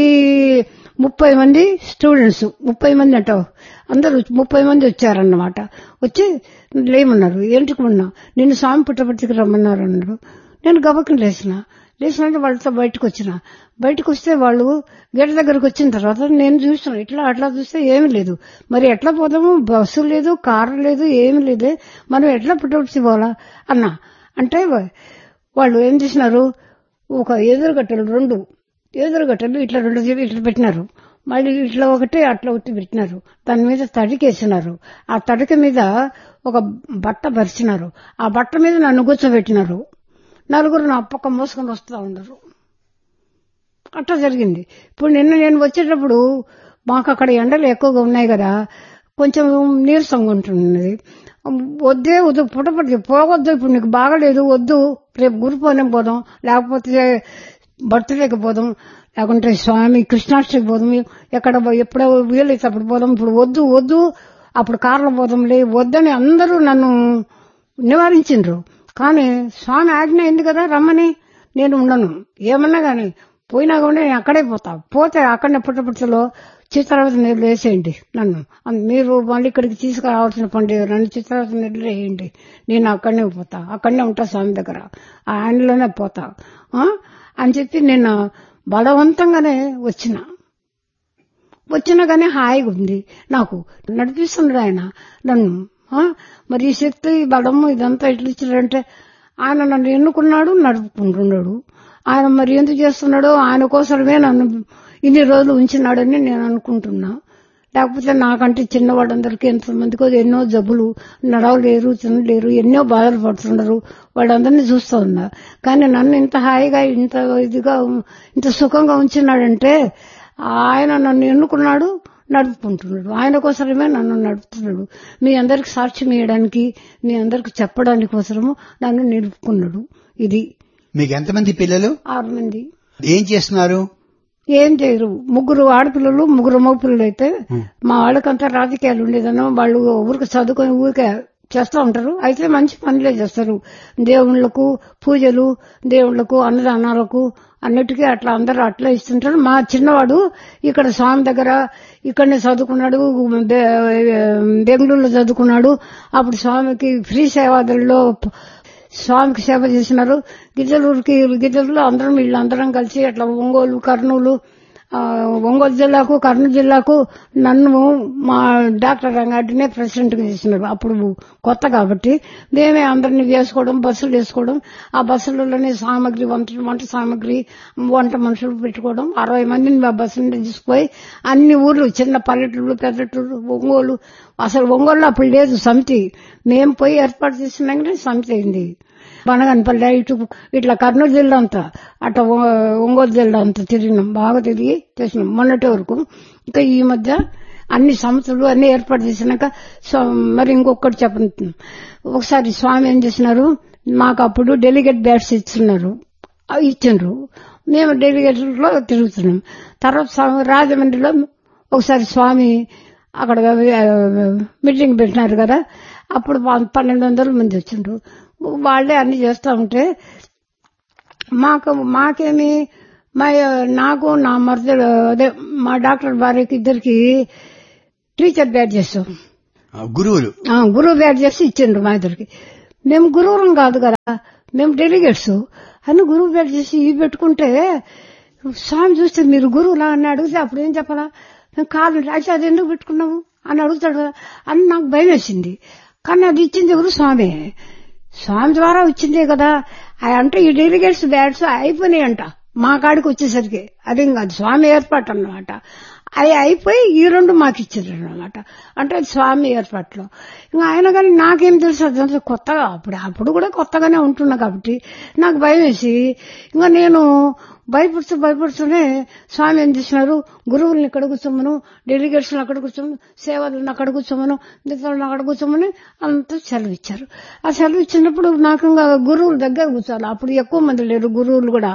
30 మంది స్టూడెంట్స్, 30 మంది అంటావు, అందరూ 30 మంది వచ్చారన్నమాట. వచ్చి లేమన్నారు. ఏంటికి ఉన్నా, నిన్ను స్వామి పుట్టపర్తికి రమ్మన్నారు అన్నారు. నేను గబక్కన లేచినంటే వాళ్ళతో బయటకు వస్తే వాళ్ళు గేట్ దగ్గరకు వచ్చిన తర్వాత నేను చూస్తున్నాను. ఇట్లా అట్లా చూస్తే ఏమీ లేదు. మరి ఎట్లా పోదాము, బస్సు లేదు, కారు లేదు, ఏమీ లేదే, మనం ఎట్లా పుట్టపర్తి పోవాలా అన్నా. అంటే వాళ్ళు ఏం చేసినారు, ఒక ఎదురుగట్టలు 2 ఇట్లా 2 ఇట్లా పెట్టినారు. మళ్ళీ ఇట్లా ఒకటి అట్లా ఒకటి పెట్టినారు. దాని మీద తడికేసినారు. ఆ తడిక మీద ఒక బట్ట పరిచినారు. ఆ బట్ట మీద నన్ను కూర్చోబెట్టినారు. 4 నా పక్క మోసుకొని వస్తూ ఉన్నారు. అట్లా జరిగింది. ఇప్పుడు నేను వచ్చేటప్పుడు మాకు అక్కడ ఎండలు ఎక్కువగా ఉన్నాయి కదా, కొంచెం నీరసంగా ఉంటున్నది. వద్దే వద్దు పుట్టపడి పోవద్దు, ఇప్పుడు నీకు బాగలేదు వద్దు, రేపు గురుపౌర్ణమి పోదాం, లేకపోతే బర్త్డేకి పోదాం, లేకుంటే స్వామి కృష్ణాష్టమికి పోదాం, ఎక్కడ ఎప్పుడో వీలైతే అప్పుడు పోదాం, ఇప్పుడు వద్దు వద్దు, అప్పుడు కార్లో పోదాంలే వద్దని అందరూ నన్ను నివారించిండ్రు. కానీ స్వామి ఆజ్ఞ అయింది కదా రమ్మని, నేను ఉండను. ఏమన్నా గాని పోయినా కూడా నేను అక్కడే పోతా. పోతే అక్కడనే పుట్టపర్తిలో చిత్రావతి నీళ్ళు వేసేయండి నన్ను, మీరు మళ్ళీ ఇక్కడికి తీసుకురావాల్సిన పని నన్ను చిత్రావతి నీళ్ళు వేయండి, నేను అక్కడనే పోతా, అక్కడనే ఉంటా స్వామి దగ్గర, ఆయనలోనే పోతా అని చెప్పి నేను బలవంతంగానే వచ్చినా కానీ హాయిగా ఉంది నాకు. నడిపిస్తున్నాడు ఆయన నన్ను. మరి ఈ శక్తి బలము ఇదంతా ఎట్లా ఇచ్చాడంటే ఆయన నన్ను ఎన్నుకున్నాడు, నడుపుకుంటున్నాడు. ఆయన మరి ఎందుకు చేస్తున్నాడో ఆయన కోసమే నన్ను ఇన్ని రోజులు ఉంచినాడని నేను అనుకుంటున్నా. లేకపోతే నాకంటే చిన్నవాళ్ళందరికీ ఎంతమందికో ఎన్నో జబ్బులు, నడవలేరు, తినలేరు, ఎన్నో బాధలు పడుతున్నారు, వాళ్ళందరినీ చూస్తూ ఉన్నా. కానీ నన్ను ఇంత హాయిగా ఇంత ఇదిగా ఇంత సుఖంగా ఉంచినాడంటే ఆయన నన్ను ఎన్నుకున్నాడు, నడుపుకుంటున్నాడు. ఆయన కోసమే నన్ను నడుపుతున్నాడు. మీ అందరికి సాక్ష్యం ఇవ్వడానికి, మీ అందరికి చెప్పడానికి కోసము నన్ను నిలుపుకున్నాడు. ఇది. మీకు ఎంతమంది పిల్లలు? 6 మంది. ఏం చేస్తున్నారు? ఏం చేయరు. 3 ఆడపిల్లలు, 3 మగపిల్లలు. అయితే మా వాళ్ళకంతా రాజకీయాలు ఉండేదన్నో, వాళ్ళు ఊరికి చదువుకొని ఊరికే చేస్తూ ఉంటారు. అయితే మంచి పనులే చేస్తారు. దేవుళ్లకు పూజలు, దేవుళ్లకు అన్నదానాలకు అన్నిటికీ అట్లా అందరూ అట్లా ఇస్తుంటారు. మా చిన్నవాడు ఇక్కడ స్వామి దగ్గర ఇక్కడనే చదువుకున్నాడు, బెంగళూరులో చదువుకున్నాడు. అప్పుడు స్వామికి ఫ్రీ సేవాదల్లో స్వామికి సేవ చేసినారు. గిద్దలూరులో అందరం వీళ్ళందరం కలిసి అట్లా ఒంగోలు, కర్నూలు, ఒంగోలు జిల్లాకు, కర్నూలు జిల్లాకు నన్ను మా డాక్టర్ రంగారెడ్డినే ప్రెసిడెంట్ గా చేసినారు. అప్పుడు కొత్త కాబట్టి మేమే అందరినీ వేసుకోవడం, బస్సులు వేసుకోవడం, ఆ బస్సులలోనే సామాగ్రి, వంట సామాగ్రి, వంట మనుషులు పెట్టుకోవడం. 60 మందిని మా బస్సు తీసుకుపోయి అన్ని ఊర్లు, చిన్న పల్లెటూరు, పెద్దటూరు, ఒంగోలు. అసలు ఒంగోలులో అప్పుడు లేదు సమితి. మేము పోయి ఏర్పాటు చేసినాకనే సమితి అయింది. బనగనపల్లి ఇట్లా కర్నూలు జిల్లా అంతా, అట్లా ఒంగోలు జిల్లా అంతా తిరిగినాం, బాగా తిరిగి చేసినాం మొన్నటి వరకు. ఇంకా ఈ మధ్య అన్ని సంస్థలు అన్ని ఏర్పాటు చేసినాక మరి ఇంకొకటి చెప్పను. ఒకసారి స్వామి ఏం చేసినారు, మాకు అప్పుడు డెలిగేట్ బ్యాట్స్ ఇచ్చిండ్రు. మేము డెలిగేట్ లో తిరుగుతున్నాం. తర్వాత రాజమండ్రిలో ఒకసారి స్వామి అక్కడ మీటింగ్ పెట్టినారు కదా, అప్పుడు 1200 మంది వచ్చిండ్రు. వాళ్లే అన్ని చేస్తా ఉంటే మాకేమి నాకు నా మరదలు అదే మా డాక్టర్ భార్యకి ఇద్దరికి టీచర్ బ్యాడ్ చేస్తాం, గురువు బ్యాడ్ చేసి ఇచ్చిండ్రు మా ఇద్దరికి. మేము గురువులం కాదు కదా, మేము డెలిగేట్స్ అని గురువు బ్యాడ్ చేసి ఇవి పెట్టుకుంటే స్వామి చూస్తే మీరు గురువులా అని అడిగితే అప్పుడు ఏం చెప్పాలా, మేము కాదు రాసి అది ఎందుకు పెట్టుకున్నాము అని అడుగుతాడు కదా అని నాకు భయం వేసింది. కానీ అది ఇచ్చింది ఎవరు? స్వామి. స్వామి ద్వారా వచ్చిందే కదా. అంటే ఈ డెలిగేట్స్ బ్యాట్స్ అయిపోయినాయంట మా కాడికి వచ్చేసరికి. అదేం కాదు, స్వామి ఏర్పాటు అన్నమాట. అవి అయిపోయి ఈ 2 మాకు ఇచ్చారు అన్నమాట. అంటే అది స్వామి ఏర్పాట్లో. ఇంకా ఆయన కానీ నాకేం తెలుసు, అదంతా కొత్తగా, అప్పుడు కూడా కొత్తగానే ఉంటున్నా కాబట్టి నాకు భయం వేసి ఇంకా నేను భయపడుతూనే స్వామి ఏం చేసినారు, గురువుల్ని ఇక్కడ కూర్చోమను, డెలిగేట్స్ అక్కడ కూర్చోమను, సేవలను అక్కడ కూర్చోమను, మిగతాలను అక్కడ కూర్చోమని అంతా సెలవు ఇచ్చారు. ఆ సెలవు ఇచ్చినప్పుడు నాకు ఇంకా గురువుల దగ్గర కూర్చోాలి. అప్పుడు ఎక్కువ మంది లేరు గురువులు కూడా,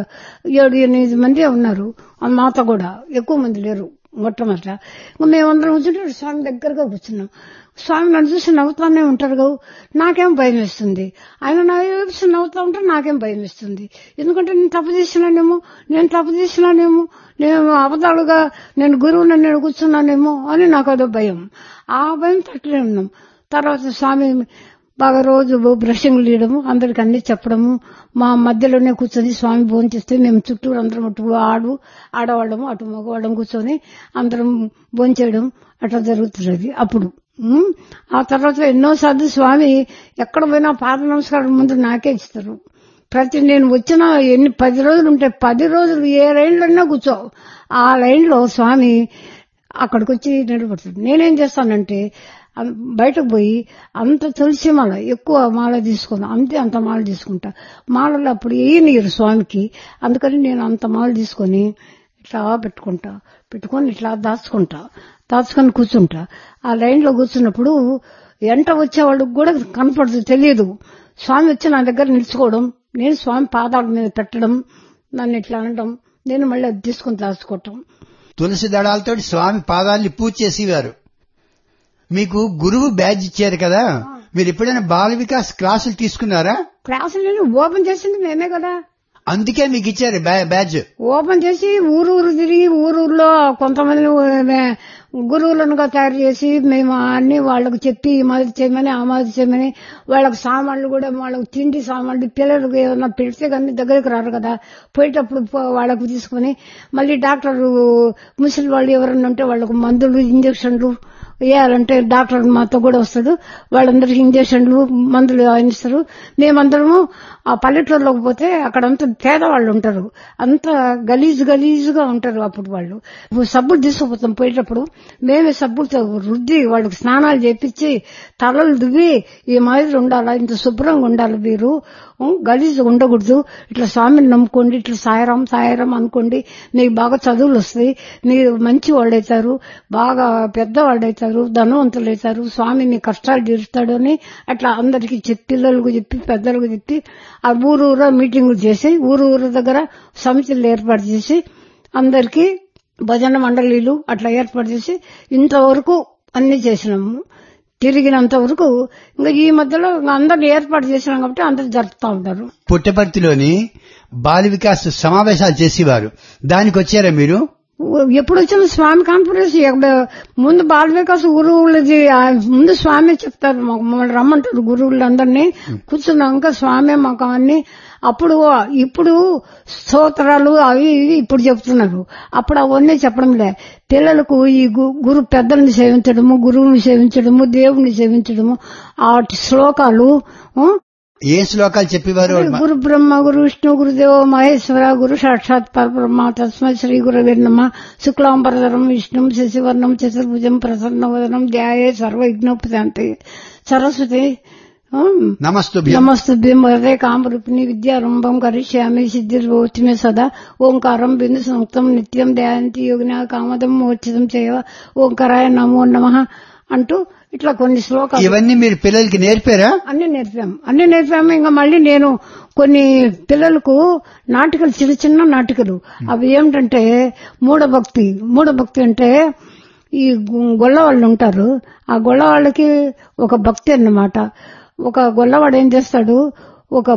7-8 మంది ఉన్నారు. మాతో కూడా ఎక్కువ మంది లేరు మొట్టమొదట. మేమందరం కూర్చుంటే స్వామి దగ్గరగా కూర్చున్నాం. స్వామి నన్ను చూసి నవ్వుతానే ఉంటారు కదా, నాకేం భయం వేస్తుంది. ఆయన నా చూసి నవ్వుతా ఉంటే నాకేం భయం వేస్తుంది. ఎందుకంటే నేను తప్పు చేసినానేమో, నేను అబద్ధాలుగా నేను గురువుని నేను కూర్చున్నానేమో అని నాకు అదో భయం. ఆ భయం తట్లే ఉన్నాం. తర్వాత స్వామి బాగా రోజు బ్రషింగ్ తీయడము, అందరికి అన్ని చెప్పడము, మా మధ్యలోనే కూర్చొని స్వామి భోజనం చేస్తే మేము చుట్టూరు అందరం ఆడవాళ్ళము అటు మగవాళ్ళం కూర్చొని అందరం భోజనం చేయడం అట్లా జరుగుతున్నది అప్పుడు. ఆ తర్వాత ఎన్నోసార్లు స్వామి ఎక్కడ పోయినా పాద నమస్కారం ముందు నాకే ఇస్తారు. నేను వచ్చిన 10 రోజులు ఉంటే 10 రోజులు ఏ లైన్లోనే కూర్చో, ఆ లైన్లో స్వామి అక్కడికి వచ్చి నిలబడతాడు. నేనేం చేస్తానంటే బయటకు పోయి అంత తులసి మాల ఎక్కువ మాల తీసుకున్నా, అంత మాల తీసుకుంటా. మాలలో అప్పుడు నీరు స్వామికి, అందుకని నేను అంత మాల తీసుకొని ఇట్లా పెట్టుకొని ఇట్లా దాచుకొని కూర్చుంటా. ఆ లైన్ లో కూర్చున్నప్పుడు ఎంట వచ్చే వాళ్ళకి కూడా కనపడదు, తెలియదు. స్వామి వచ్చి నా దగ్గర నిలుచుకోవడం, నేను స్వామి పాదాల మీద పెట్టడం, నన్ను ఇట్లా అనడం, నేను మళ్ళీ అది తీసుకుని దాచుకోవటం. తులసి దళాలతో స్వామి పాదాలని పూజ చేసేవారు. మీకు గురువు బ్యాడ్జ్ ఇచ్చారు కదా, మీరు ఎప్పుడైనా బాల వికాస్ క్లాసులు తీసుకున్నారా? క్లాసులు ఓపెన్ చేసింది మేమే కదా, అందుకే మీకు ఇచ్చారు బ్యాడ్జ్. ఓపెన్ చేసి ఊరూరు తిరిగి ఊరూరులో కొంతమంది గురువులనుగా తయారు చేసి మేము అన్ని వాళ్ళకు చెప్పి ఈ మాదిరి చేయమని ఆ మాదిరి చేయమని, వాళ్ళకి సామాన్లు కూడా వాళ్ళకి తిండి సామాన్లు పిల్లలకు ఏమన్నా పెడితే కానీ దగ్గరికి రారు కదా, పోయేటప్పుడు వాళ్ళకు తీసుకుని మళ్ళీ డాక్టర్ ముసలి వాళ్ళు ఎవరన్నా ఉంటే వాళ్ళకు మందులు ఇంజక్షన్లు వేయాలంటే డాక్టర్ మాతో కూడా వస్తాడు, వాళ్ళందరికీ ఇంజక్షన్లు మందులు ఇస్తారు. మేమందరము ఆ పల్లెటూరులోకి పోతే అక్కడంతా పేదవాళ్ళు ఉంటారు, అంత గలీజుగా ఉంటారు. అప్పుడు వాళ్ళు సబ్బులు తీసుకుపోతాం, పోయేటప్పుడు మేమే సబ్బులతో రుద్ది వాళ్ళకి స్నానాలు చేపించి తలలు దువ్వి ఈ మాదిరి ఉండాలా, ఇంత శుభ్రంగా ఉండాలి, మీరు గలీజు ఉండకూడదు, ఇట్లా స్వామిని నమ్ముకోండి, ఇట్లా సాయరం సాయరం అనుకోండి, మీకు బాగా చదువులు వస్తాయి, మీరు మంచి వాళ్ళు అవుతారు, బాగా పెద్దవాళ్ళు అవుతారు, ధనవంతులు అవుతారు, స్వామి మీ కష్టాలు తీరుస్తాడు అని అట్లా అందరికి చెప్పి పిల్లలకు చెప్పి పెద్దలకు చెప్పి ఆ ఊరూరా మీటింగులు చేసి ఊరూరు దగ్గర సమితులు ఏర్పాటు చేసి అందరికీ భజన మండలీలు అట్లా ఏర్పాటు చేసి ఇంతవరకు అన్ని చేసినాము. తిరిగినంత వరకు ఇంకా ఈ మధ్యలో అందరిని ఏర్పాటు చేసినాం కాబట్టి అందరు జరుపుతా ఉంటారు. పుట్టపర్తిలోని బాల వికాస్ సమావేశాలు చేసేవారు, దానికి వచ్చారా మీరు? ఎప్పుడు వచ్చిన స్వామి కాన్ఫరెన్స్ ముందు బాల వికాస్ గురువులది ముందు స్వామి చెప్తారు, మమ్మల్ని రమ్మంటారు గురువులందరినీ. కూర్చున్నాక స్వామి మాకు అన్ని ఇప్పుడు స్తోత్రాలు అవి ఇప్పుడు చెప్తున్నారు, అప్పుడు అవన్నీ చెప్పడం లే. పిల్లలకు ఈ గురు పెద్దల్ని సేవించడము, గురువుని సేవించడము, దేవుణ్ణి సేవించడము, ఆ శ్లోకాలు ఏ శ్లోకాలు చెప్పేవారు? గురు బ్రహ్మ గురు విష్ణు గురుదేవ మహేశ్వర గురు సాక్షాత్ పరబ్రహ్మ తస్మై శ్రీ గురవే నమః. శుక్లాంబరధరం విష్ణుం శశివర్ణం చతుర్భుజం ప్రసన్నవదనం ధ్యాయే సర్వవిఘ్నోపశాంతయే. సరస్వతి నమస్తుభ్యం వరదే కామరూపిణి విద్యారంభం కరిష్యామి సిద్ధిర్భవతి మే సదా. ఓంకారం బిందు సంయుక్తం నిత్యం ధ్యాయంతి యోగిన కామదం మోక్షితం చేయవ. ఓంకారాయ నమో నమః అంటూ ఇట్లా కొన్ని శ్లోకాలు. ఇవన్నీ మీరు పిల్లలకి నేర్పారా? అన్ని నేర్పాము. ఇంకా మళ్ళీ నేను కొన్ని పిల్లలకు నాటికలు, చిన్న నాటికలు, అవి ఏమిటంటే మూఢభక్తి అంటే ఈ గొల్లవాళ్ళు ఉంటారు, ఆ గొల్లవాళ్ళకి ఒక భక్తి అన్నమాట. ఒక గొల్లవాడు ఏం చేస్తాడు, ఒక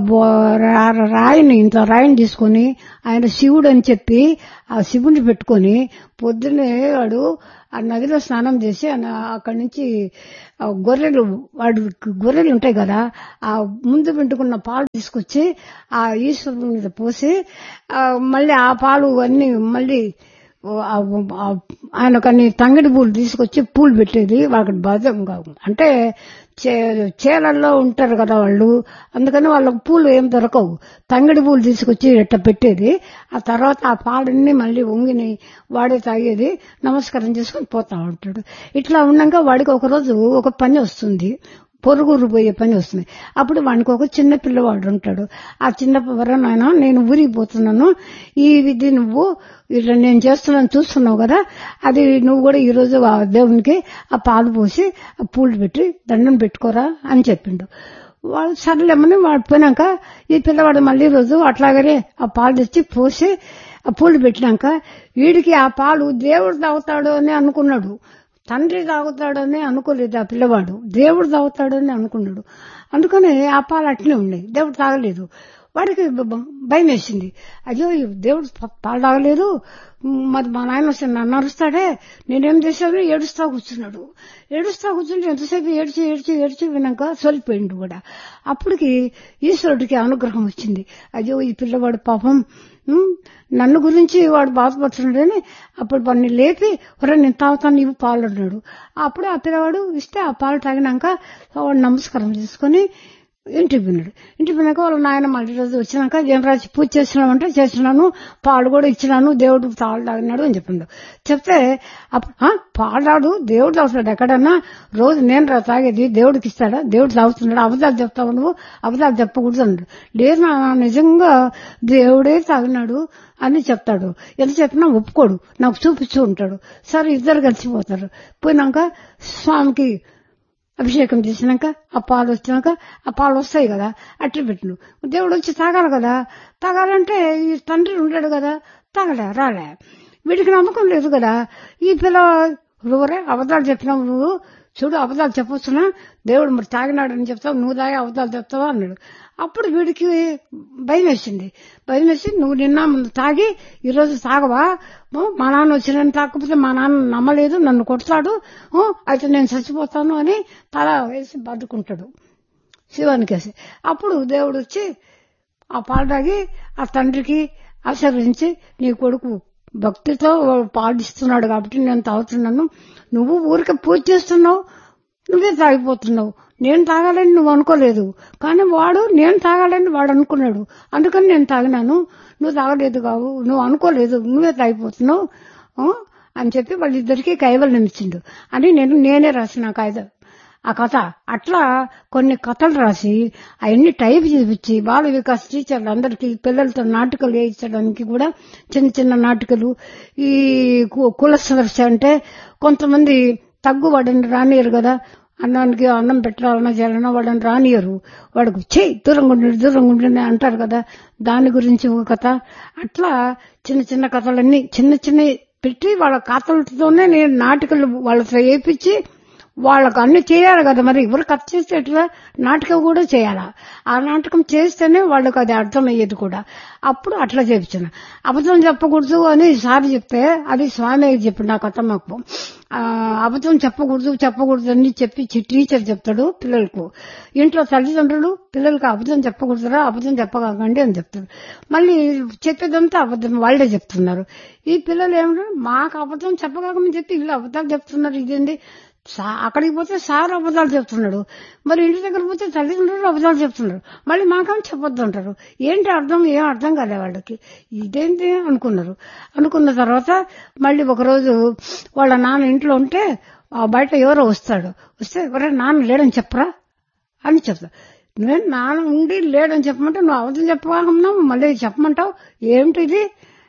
రాయిని తీసుకుని ఆయన శివుడు అని చెప్పి ఆ శివుని పెట్టుకుని పొద్దున్నే వాడు ఆ నదిలో స్నానం చేసి అక్కడి నుంచి గొర్రెలు ఉంటాయి కదా, ఆ ముందు పెట్టుకున్న పాలు తీసుకొచ్చి ఆ ఈశ్వరుని మీద పోసి మళ్ళీ ఆ పాలు అన్ని మళ్ళీ ఆయన కొన్ని తంగిడి పూలు తీసుకొచ్చి పూలు పెట్టేది. వాళ్ళకి బాధ్యంగా అంటే చేలల్లో ఉంటారు కదా వాళ్ళు, అందుకని వాళ్ళకి పూలు ఏం దొరకవు, తంగిడి పూలు తీసుకొచ్చి ఇట్లా పెట్టేది. ఆ తర్వాత ఆ పాలన్నీ మళ్ళీ వంగిని వాడే తాగేది, నమస్కారం చేసుకుని పోతా ఉంటాడు. ఇట్లా ఉన్నాక వాడికి ఒకరోజు ఒక పని వస్తుంది, పొరుగురు పోయే పని వస్తుంది. అప్పుడు వానికి ఒక చిన్న పిల్లవాడు ఉంటాడు. ఆ చిన్న నాయన నేను ఊరికి పోతున్నాను, ఇది నువ్వు ఇట్లా నేను చేస్తున్నాను చూస్తున్నావు కదా, అది నువ్వు కూడా ఈరోజు ఆ దేవునికి ఆ పాలు పోసి ఆ పూలు పెట్టి దండం పెట్టుకోరా అని చెప్పిండు. వాళ్ళు సర్లేమని వాడు పోయినాక ఈ పిల్లవాడు మళ్ళీ రోజు అట్లాగనే ఆ పాలు తెచ్చి పోసి ఆ పూలు పెట్టినాక వీడికి ఆ పాలు దేవుడు తాగుతాడు అని అనుకున్నాడు, తండ్రి తాగుతాడని అనుకోలేదు ఆ పిల్లవాడు, దేవుడు తాగుతాడని అనుకున్నాడు. అందుకని ఆ పాలు అట్లనే ఉన్నాయి, దేవుడు తాగలేదు. వాడికి భయం వేసింది, అయ్యో దేవుడు పాలు తాగలేదు, మరి మా నాయన వస్తే నన్ను అరుస్తాడే, నేనేం చేశాను, ఏడుస్తా కూర్చుంటే ఎంతసేపు ఏడ్చి వినాక సొలిపోయిండు కూడా. అప్పటికి ఈశ్వరుడికి అనుగ్రహం వచ్చింది, అయ్యో ఈ పిల్లవాడు పాపం నన్ను గురించి వాడు బాధపడుతున్నాడని అప్పుడు వాడిని లేపి నేను తాగుతాను ఇవి పాలు అన్నాడు. అప్పుడు ఆ పిల్లవాడు ఇస్తే ఆ పాలు తాగినాక వాడు నమస్కారం చేసుకుని ఇంటికి పోయినాక వాళ్ళ నాయన మళ్ళీ రోజు వచ్చినాక జనరాజు పూజ చేసినామంటే చేసినాను, పాలు కూడా ఇచ్చినాను, దేవుడికి పాలు తాగినాడు అని చెప్పిండు. చెప్తే పాడాడు దేవుడు తాగుతాడు ఎక్కడన్నా, రోజు నేను తాగేది దేవుడికి ఇస్తాడా, దేవుడు తాగుతున్నాడు, అబద్ధాలు చెప్తావు నువ్వు, అబద్ధాలు చెప్పకూడదు అన్నాడు. లేదు నా నిజంగా దేవుడే తాగినాడు అని చెప్తాడు, ఎంత చెప్పినా ఒప్పుకోడు, నాకు చూపిస్తూ ఉంటాడు. సరే ఇద్దరు కలిసిపోతారు. పోయినాక స్వామికి అభిషేకం చేసినాక ఆ పాలు వచ్చినాక ఆ పాలు వస్తాయి కదా అట్టి పెట్టిను. దేవుడు వచ్చి తాగాలి కదా, తాగాలంటే ఈ తండ్రి ఉంటాడు కదా, రాలే. వీడికి నమ్మకం లేదు కదా. ఈ పిల్ల ఎవరే అబద్ధాలు చెప్పినావు నువ్వు, చూడు అబద్ధాలు చెప్పొచ్చునా, దేవుడు మరి తాగినాడని చెప్తావు, నువ్వు తాగి అబద్ధాలు చెప్తావా అన్నాడు. అప్పుడు వీడికి భయం వేసి నువ్వు నిన్న తాగి ఈరోజు తాగవా, మా నాన్న వచ్చి నన్ను తాకపోతే మా నాన్న నమ్మలేదు, నన్ను కొడతాడు, అయితే నేను చచ్చిపోతాను అని తల వేసి బతుకుంటాడు శివానికి వేసి. అప్పుడు దేవుడు వచ్చి ఆ పాలు తాగి ఆ తండ్రికి ఆశీర్వదించి, నీ కొడుకు భక్తితో పాటిస్తున్నాడు కాబట్టి నేను తాగుతున్నాను, నువ్వు ఊరికే పూజ చేస్తున్నావు, నువ్వే తాగిపోతున్నావు, నేను తాగాలని నువ్వు అనుకోలేదు, కానీ నేను తాగాలని వాడు అనుకున్నాడు, అందుకని నేను తాగినాను, నువ్వు తాగలేదు కావు, నువ్వు అనుకోలేదు, నువ్వే తాగిపోతున్నావు అని చెప్పి వాళ్ళిద్దరికీ కైవల్యం ఇచ్చిండు అని నేనే రాసిన ఆ కథ. అట్లా కొన్ని కథలు రాసి అవన్నీ టైప్ చేపించి బాల వికాస్ టీచర్లు అందరికీ పిల్లలతో నాటకాలు వేయించడానికి కూడా చిన్న చిన్న నాటకాలు. ఈ కులసదర్శ అంటే కొంతమంది తగ్గు వాడని రానియరు కదా, అన్నానికి అన్నం పెట్టాలన్నా చేయాలన్నా వాడని రానియరు, వాడికి దూరంగా ఉండండి అంటారు కదా, దాని గురించి ఒక కథ. అట్లా చిన్న చిన్న కథలన్నీ చిన్న పెట్టి వాళ్ళ కథలతోనే నేను నాటకాలు వాళ్ళతో వేయించి వాళ్ళకు అన్ని చేయాలి కదా. మరి ఎవరు కథ చేస్తే ఎట్లా, నాటకం కూడా చేయాలా, ఆ నాటకం చేస్తేనే వాళ్ళకి అది అర్థమయ్యేది కూడా. అప్పుడు అట్లా చేయించాను. అబద్ధం చెప్పకూడదు అని సార్ చెప్తే అది స్వామి చెప్పి నా కథ మాకు అబద్ధం చెప్పకూడదు అని చెప్పి టీచర్ చెప్తాడు పిల్లలకు. ఇంట్లో తల్లిదండ్రులు పిల్లలకి అబద్ధం చెప్పకూడదురా, అబద్ధం చెప్పకండి అని చెప్తాడు. మళ్ళీ చెప్పేదంతా అబద్ధం వాళ్ళే చెప్తున్నారు. ఈ పిల్లలు ఏమంటారు, మాకు అబద్ధం చెప్పకమని చెప్పి వీళ్ళు అబద్ధాలు చెప్తున్నారు, ఇదేంటి, అక్కడికి పోతే సార్ అబద్ధాలు చెప్తున్నాడు, మరి ఇంటి దగ్గర పోతే తల్లిదండ్రులు అబద్ధాలు చెప్తున్నారు, మళ్ళీ మాకేం చెప్పొద్దు అంటారు. ఏంటి ఏం అర్థం కాలే వాళ్ళకి, ఇదేంటి అనుకున్న తర్వాత మళ్ళీ ఒకరోజు వాళ్ళ నాన్న ఇంట్లో ఉంటే బయట ఎవరో వస్తే ఎవరైనా నాన్న లేడని చెప్పరా అని చెప్తా. నేను నాన్న ఉండి లేడని చెప్పమంటే నువ్వు అబద్ధం చెప్పగలన్నావు, మళ్ళీ చెప్పమంటావు, ఏమిటిది,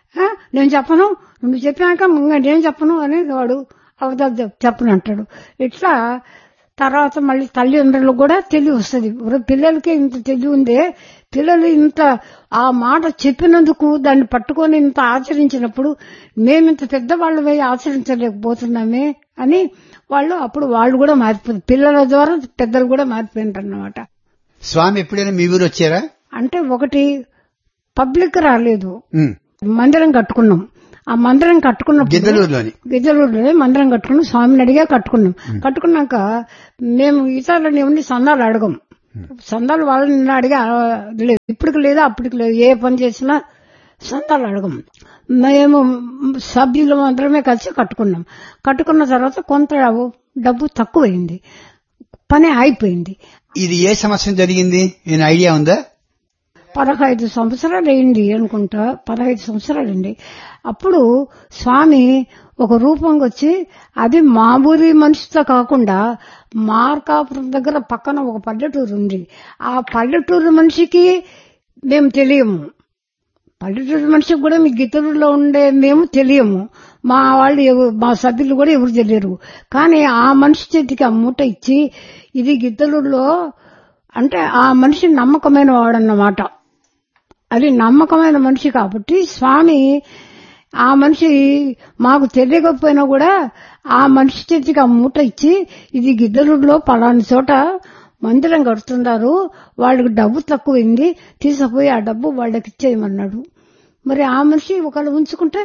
నేను చెప్పను, నువ్వు చెప్పాక నేను చెప్పను అని వాడు అబద్ధాలు చెప్పను అంటాడు. ఇట్లా తర్వాత మళ్ళీ తల్లిదండ్రులకు కూడా తెలివి వస్తుంది. పిల్లలకి ఇంత తెలివి ఉందే, పిల్లలు ఇంత ఆ మాట చెప్పినందుకు దాన్ని పట్టుకొని ఇంత ఆచరించినప్పుడు మేమింత పెద్దవాళ్ళమై ఆచరించలేకపోతున్నామే అని అప్పుడు వాళ్ళు కూడా మారిపోయింది, పిల్లల ద్వారా పెద్దలు కూడా మారిపోయినారు అన్నమాట. స్వామి ఎప్పుడైనా మీ ఊరు వచ్చారా? అంటే ఒకటి పబ్లిక్ రాలేదు, మందిరం కట్టుకున్నాం. ఆ మందిరం కట్టుకున్నప్పుడు గిద్దలూరులోనే మందిరం కట్టుకున్నాం, స్వామిని అడిగా కట్టుకున్నాక మేము ఇతరులని ఏమని సందాలు అడగం, సందాలు వాళ్ళని అడిగా లేదు, ఇప్పటికి లేదా అప్పటికి లేదు, ఏ పని చేసినా సందాలు అడగం. మేము సభ్యులు మాత్రమే కలిసి కట్టుకున్న తర్వాత కొంత డబ్బు తక్కువైంది, పని అయిపోయింది. ఇది ఏ సంవత్సరం జరిగింది, నేను ఐడియా ఉందా? 15 సంవత్సరాలు అయింది అనుకుంటా, 15 సంవత్సరాలండి. అప్పుడు స్వామి ఒక రూపంగా వచ్చి, అది మామూలు మనిషితో కాకుండా మార్కాపురం దగ్గర పక్కన ఒక పల్లెటూరు ఉంది, ఆ పల్లెటూరు మనిషికి మేము తెలియము, పల్లెటూరు మనిషికి కూడా మీ గిత్తలూరులో ఉండే మేము తెలియము, మా సభ్యులు కూడా ఎవరు తెలియరు. కానీ ఆ మనిషి చేతికి ఆ మూట ఇచ్చి, ఇది గిత్తలూరులో అంటే ఆ మనిషి నమ్మకమైన వాడన్నమాట, అది నమ్మకమైన మనిషి కాబట్టి స్వామి ఆ మనిషి మాకు తెలియకపోయినా కూడా ఆ మనిషి చేతికి ఆ మూట ఇచ్చి, ఇది గిద్దలూరులో పలాని చోట మందిరం కడుతున్నారు, వాళ్ళకి డబ్బు తక్కువైంది, తీసుకుపోయి ఆ డబ్బు వాళ్ళకి ఇచ్చేయమన్నాడు. మరి ఆ మనిషి ఒకళ్ళు ఉంచుకుంటే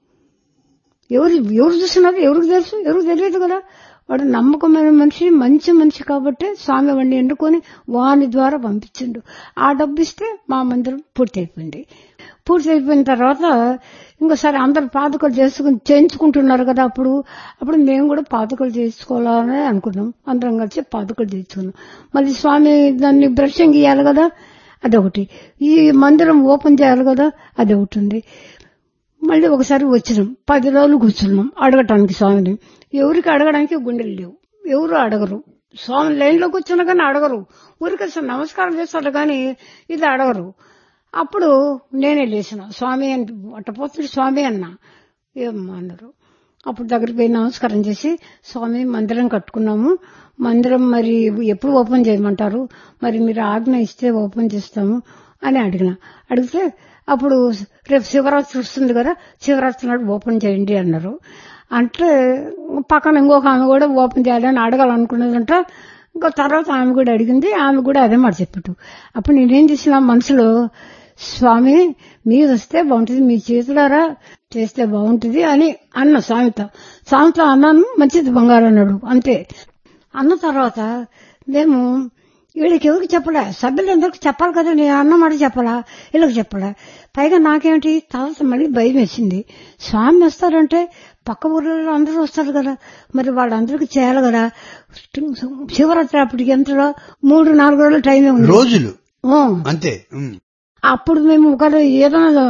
ఎవరు చూస్తున్నారు, ఎవరికి తెలుసు, ఎవరికి తెలియదు కదా. వాడు నమ్మకమైన మనిషి, మంచి మనిషి కాబట్టి స్వామి వాడిని ఎన్నుకొని వాని ద్వారా పంపించిండు. ఆ డబ్బు ఇస్తే మా మందిరం పూర్తి అయిపోయిన తర్వాత ఇంకోసారి అందరు పాదుకలు చేయించుకుంటున్నారు కదా. అప్పుడు మేము కూడా పాదుకలు చేసుకోవాలని అనుకున్నాం, అందరం కలిసి పాదుకలు చేయించుకున్నాం. మళ్ళీ స్వామి దాన్ని బ్రషింగ్ ఇయ్యాలి కదా, అదొకటి, ఈ మందిరం ఓపెన్ చేయాలి కదా, అదొకటి ఉంది. మళ్ళీ ఒకసారి వచ్చినాం, 10 రోజులు కూర్చున్నాం అడగటానికి స్వామిని. ఎవరికి అడగడానికి గుండెలు లేవు, ఎవరు అడగరు, స్వామి లైన్లో కూర్చున్నా కానీ అడగరు, ఊరికి నమస్కారం చేస్తారు కానీ ఇది అడగరు. అప్పుడు నేనే లేచిన, స్వామి అని అట్టపోతుంది స్వామి అన్నా, ఏమన్నా అన్నారు. అప్పుడు దగ్గరికి పోయి నమస్కారం చేసి, స్వామి మందిరం కట్టుకున్నాము, మందిరం మరి ఎప్పుడు ఓపెన్ చేయమంటారు, మరి మీరు ఆజ్ఞ ఇస్తే ఓపెన్ చేస్తాము అని అడిగితే అప్పుడు రేపు శివరాత్రి వస్తుంది కదా, శివరాత్రి నాడు ఓపెన్ చేయండి అన్నారు. అంటే పక్కన ఇంకొక ఆమె కూడా ఓపెన్ చేయాలని అడగాలనుకున్నదంట. ఇంకా తర్వాత ఆమె కూడా అడిగింది, ఆమె కూడా అదే మాట చెప్పట్టు. అప్పుడు నేనేం చేసిన మనసులో, స్వామి మీరు వస్తే బాగుంటుంది, మీ చేతులారా చేస్తే బాగుంటుంది అని అన్న. స్వామితో అన్నాను, మంచిది బంగారు అన్నాడు. అంతే. అన్న తర్వాత మేము వీళ్ళకి ఎవరికి చెప్పలే, సభ్యులందరికి చెప్పాలి కదా, నేను అన్నమాట చెప్పాలా, వీళ్ళకి చెప్పలే. పైగా నాకేమిటి తర్వాత మళ్ళీ భయం వేసింది. స్వామి వస్తారంటే పక్క ఊర్లలో అందరూ వస్తారు కదా, మరి వాళ్ళందరికీ చేయాలి కదా. శివరాత్రి అప్పటికి ఎంతలో 3-4 రోజులు టైం ఉంది, రోజులు అంతే. అప్పుడు మేము ఒక ఏదైనా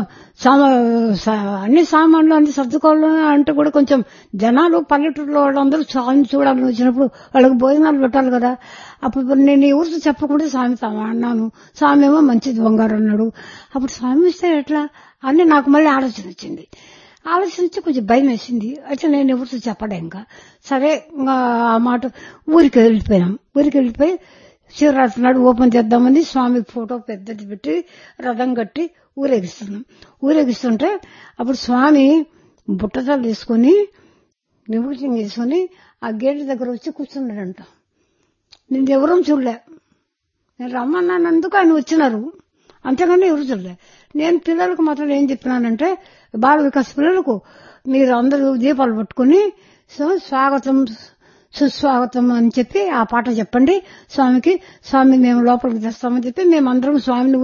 అన్ని సామాన్లు అన్ని సర్దుకోవాలని అంటే కూడా కొంచెం జనాలు పల్లెటూరులో వాళ్ళందరూ స్వామిని చూడాలని వచ్చినప్పుడు వాళ్ళకి భోజనాలు పెట్టాలి కదా. అప్పుడు నేను ఎవరితో చెప్పకుండా స్వామితో అన్నాను. స్వామి ఏమో మంచిది బంగారు అన్నాడు. అప్పుడు స్వామి వస్తే ఎట్లా అని నాకు మళ్ళీ ఆలోచన వచ్చింది. ఆలోచించి కొంచెం భయం వేసింది. అయితే నేను ఎవరితో చెప్పలే. ఇంకా సరే ఆ మాట ఊరికి వెళ్ళిపోయి శివరాత్రి నాడు ఓపెన్ చేద్దామని స్వామి ఫోటో పెద్దది పెట్టి రథం కట్టి ఊరేగిస్తుంటే అప్పుడు స్వామి బుట్టతలు తీసుకుని నిమజ్జనం చేసుకుని ఆ గేట్ దగ్గర వచ్చి కూర్చున్నాడంట. నేను ఎవరూ చూడలే, నేను రమ్మన్నానందుకు ఆయన వచ్చినారు, అంతేగాని ఎవరు చూడలే. నేను పిల్లలకు మాత్రం ఏం చెప్పినానంటే, బాల వికాస్ పిల్లలకు మీరు అందరూ దీపాలు పట్టుకుని స్వాగతం సుస్వాగతం అని చెప్పి ఆ పాట చెప్పండి స్వామికి, స్వామి మేము లోపలికి తెస్తామని చెప్పి మేమందరం స్వామిని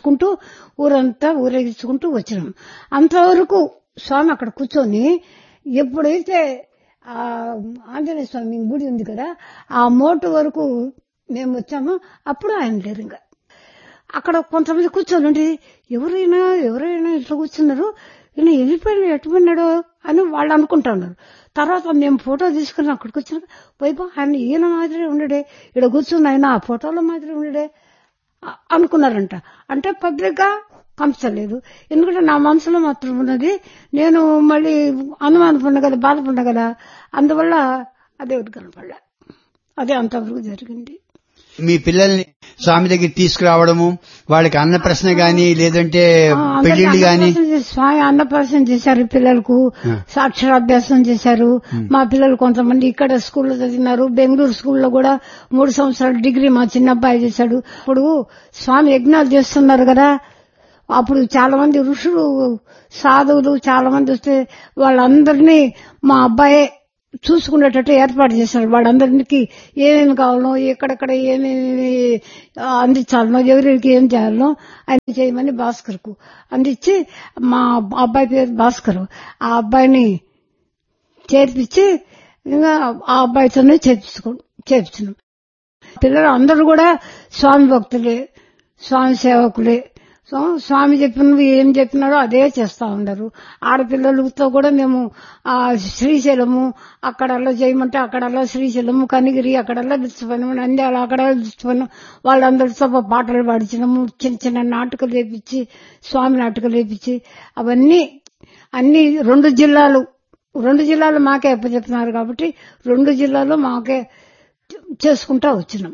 ఊరంతా ఊరేగించుకుంటూ వచ్చినాం. అంతవరకు స్వామి అక్కడ కూర్చొని ఎప్పుడైతే ఆ ఆంజనేయ స్వామి గుడి ఉంది కదా, ఆ మోటు వరకు మేము వచ్చామో అప్పుడు ఆయన లేరు. ఇంకా అక్కడ కొంతమంది కూర్చొని ఉండి ఎవరైనా ఇట్లా కూర్చున్నారు, ఈయన వెళ్ళిపోయినా ఎట్టుపోయినాడో అని వాళ్ళు అనుకుంటున్నారు. తర్వాత మేము ఫోటో తీసుకుని అక్కడికి వచ్చిన వైపు ఆయన ఈయన మాదిరి ఉండడే, ఇక్కడ కూర్చుని ఆయన ఆ ఫోటోలో మాదిరి ఉండడే అనుకున్నారంట. అంటే పబ్లిక్ గా పంచలేదు, ఎందుకంటే నా మనసులో మాత్రం ఉన్నది. నేను మళ్ళీ అనుమానపడిన కదా, బాధపడినా కదా, అందువల్ల అదే కనపడలే. అదే అంతవరకు జరిగింది. మీ పిల్లల్ని స్వామి దగ్గర తీసుకురావడము, వాళ్ళకి అన్నప్రశ్న గాని లేదంటే పెళ్లిళ్ళు గాని? స్వామి అన్నప్రశ్న చేశారు, పిల్లలకు సాక్షరాభ్యాసం చేశారు. మా పిల్లలు కొంతమంది ఇక్కడ స్కూల్లో చదివినారు, బెంగళూరు స్కూల్లో కూడా 3 సంవత్సరాలు డిగ్రీ మా చిన్న అబ్బాయి చేశాడు. ఇప్పుడు స్వామి యజ్ఞాలు చేస్తున్నారు కదా, అప్పుడు చాలా మంది ఋషులు సాధువులు చాలా మంది వస్తే వాళ్ళందరినీ మా అబ్బాయే చూసుకునేటట్టు ఏర్పాటు చేశారు. వాళ్ళందరికీ ఏమేమి కావాలనో, ఎక్కడెక్కడ ఏమేమి అందించాలనో, ఎవరికి ఏం చేయాలనో ఆయన చేయమని భాస్కర్కు అందించి, మా అబ్బాయి పేరు భాస్కర్, ఆ అబ్బాయిని చేర్పించి ఇంకా ఆ అబ్బాయితోనే చేర్పించినాం. పిల్లలు అందరూ కూడా స్వామి భక్తులే, స్వామి సేవకులే. స్వామి చెప్పినవి ఏం చెప్పినారో అదే చేస్తా ఉన్నారు. ఆడపిల్లలతో కూడా మేము శ్రీశైలము అక్కడల్లా చేయమంటే అక్కడల్లా శ్రీశైలము, కనిగిరి అక్కడల్లా పిలుచుకున్నాము, నంద్యాల అక్కడ పిలుచుకున్నాం. వాళ్ళందరితో పాటలు పాడించినాము, చిన్న చిన్న నాటకాలు వేపించి, స్వామి నాటకాలు వేపించి, అవన్నీ అన్ని 2 జిల్లాలు మాకే అప్పచెప్తున్నారు కాబట్టి 2 జిల్లాలు మాకే చేసుకుంటా వచ్చినాం.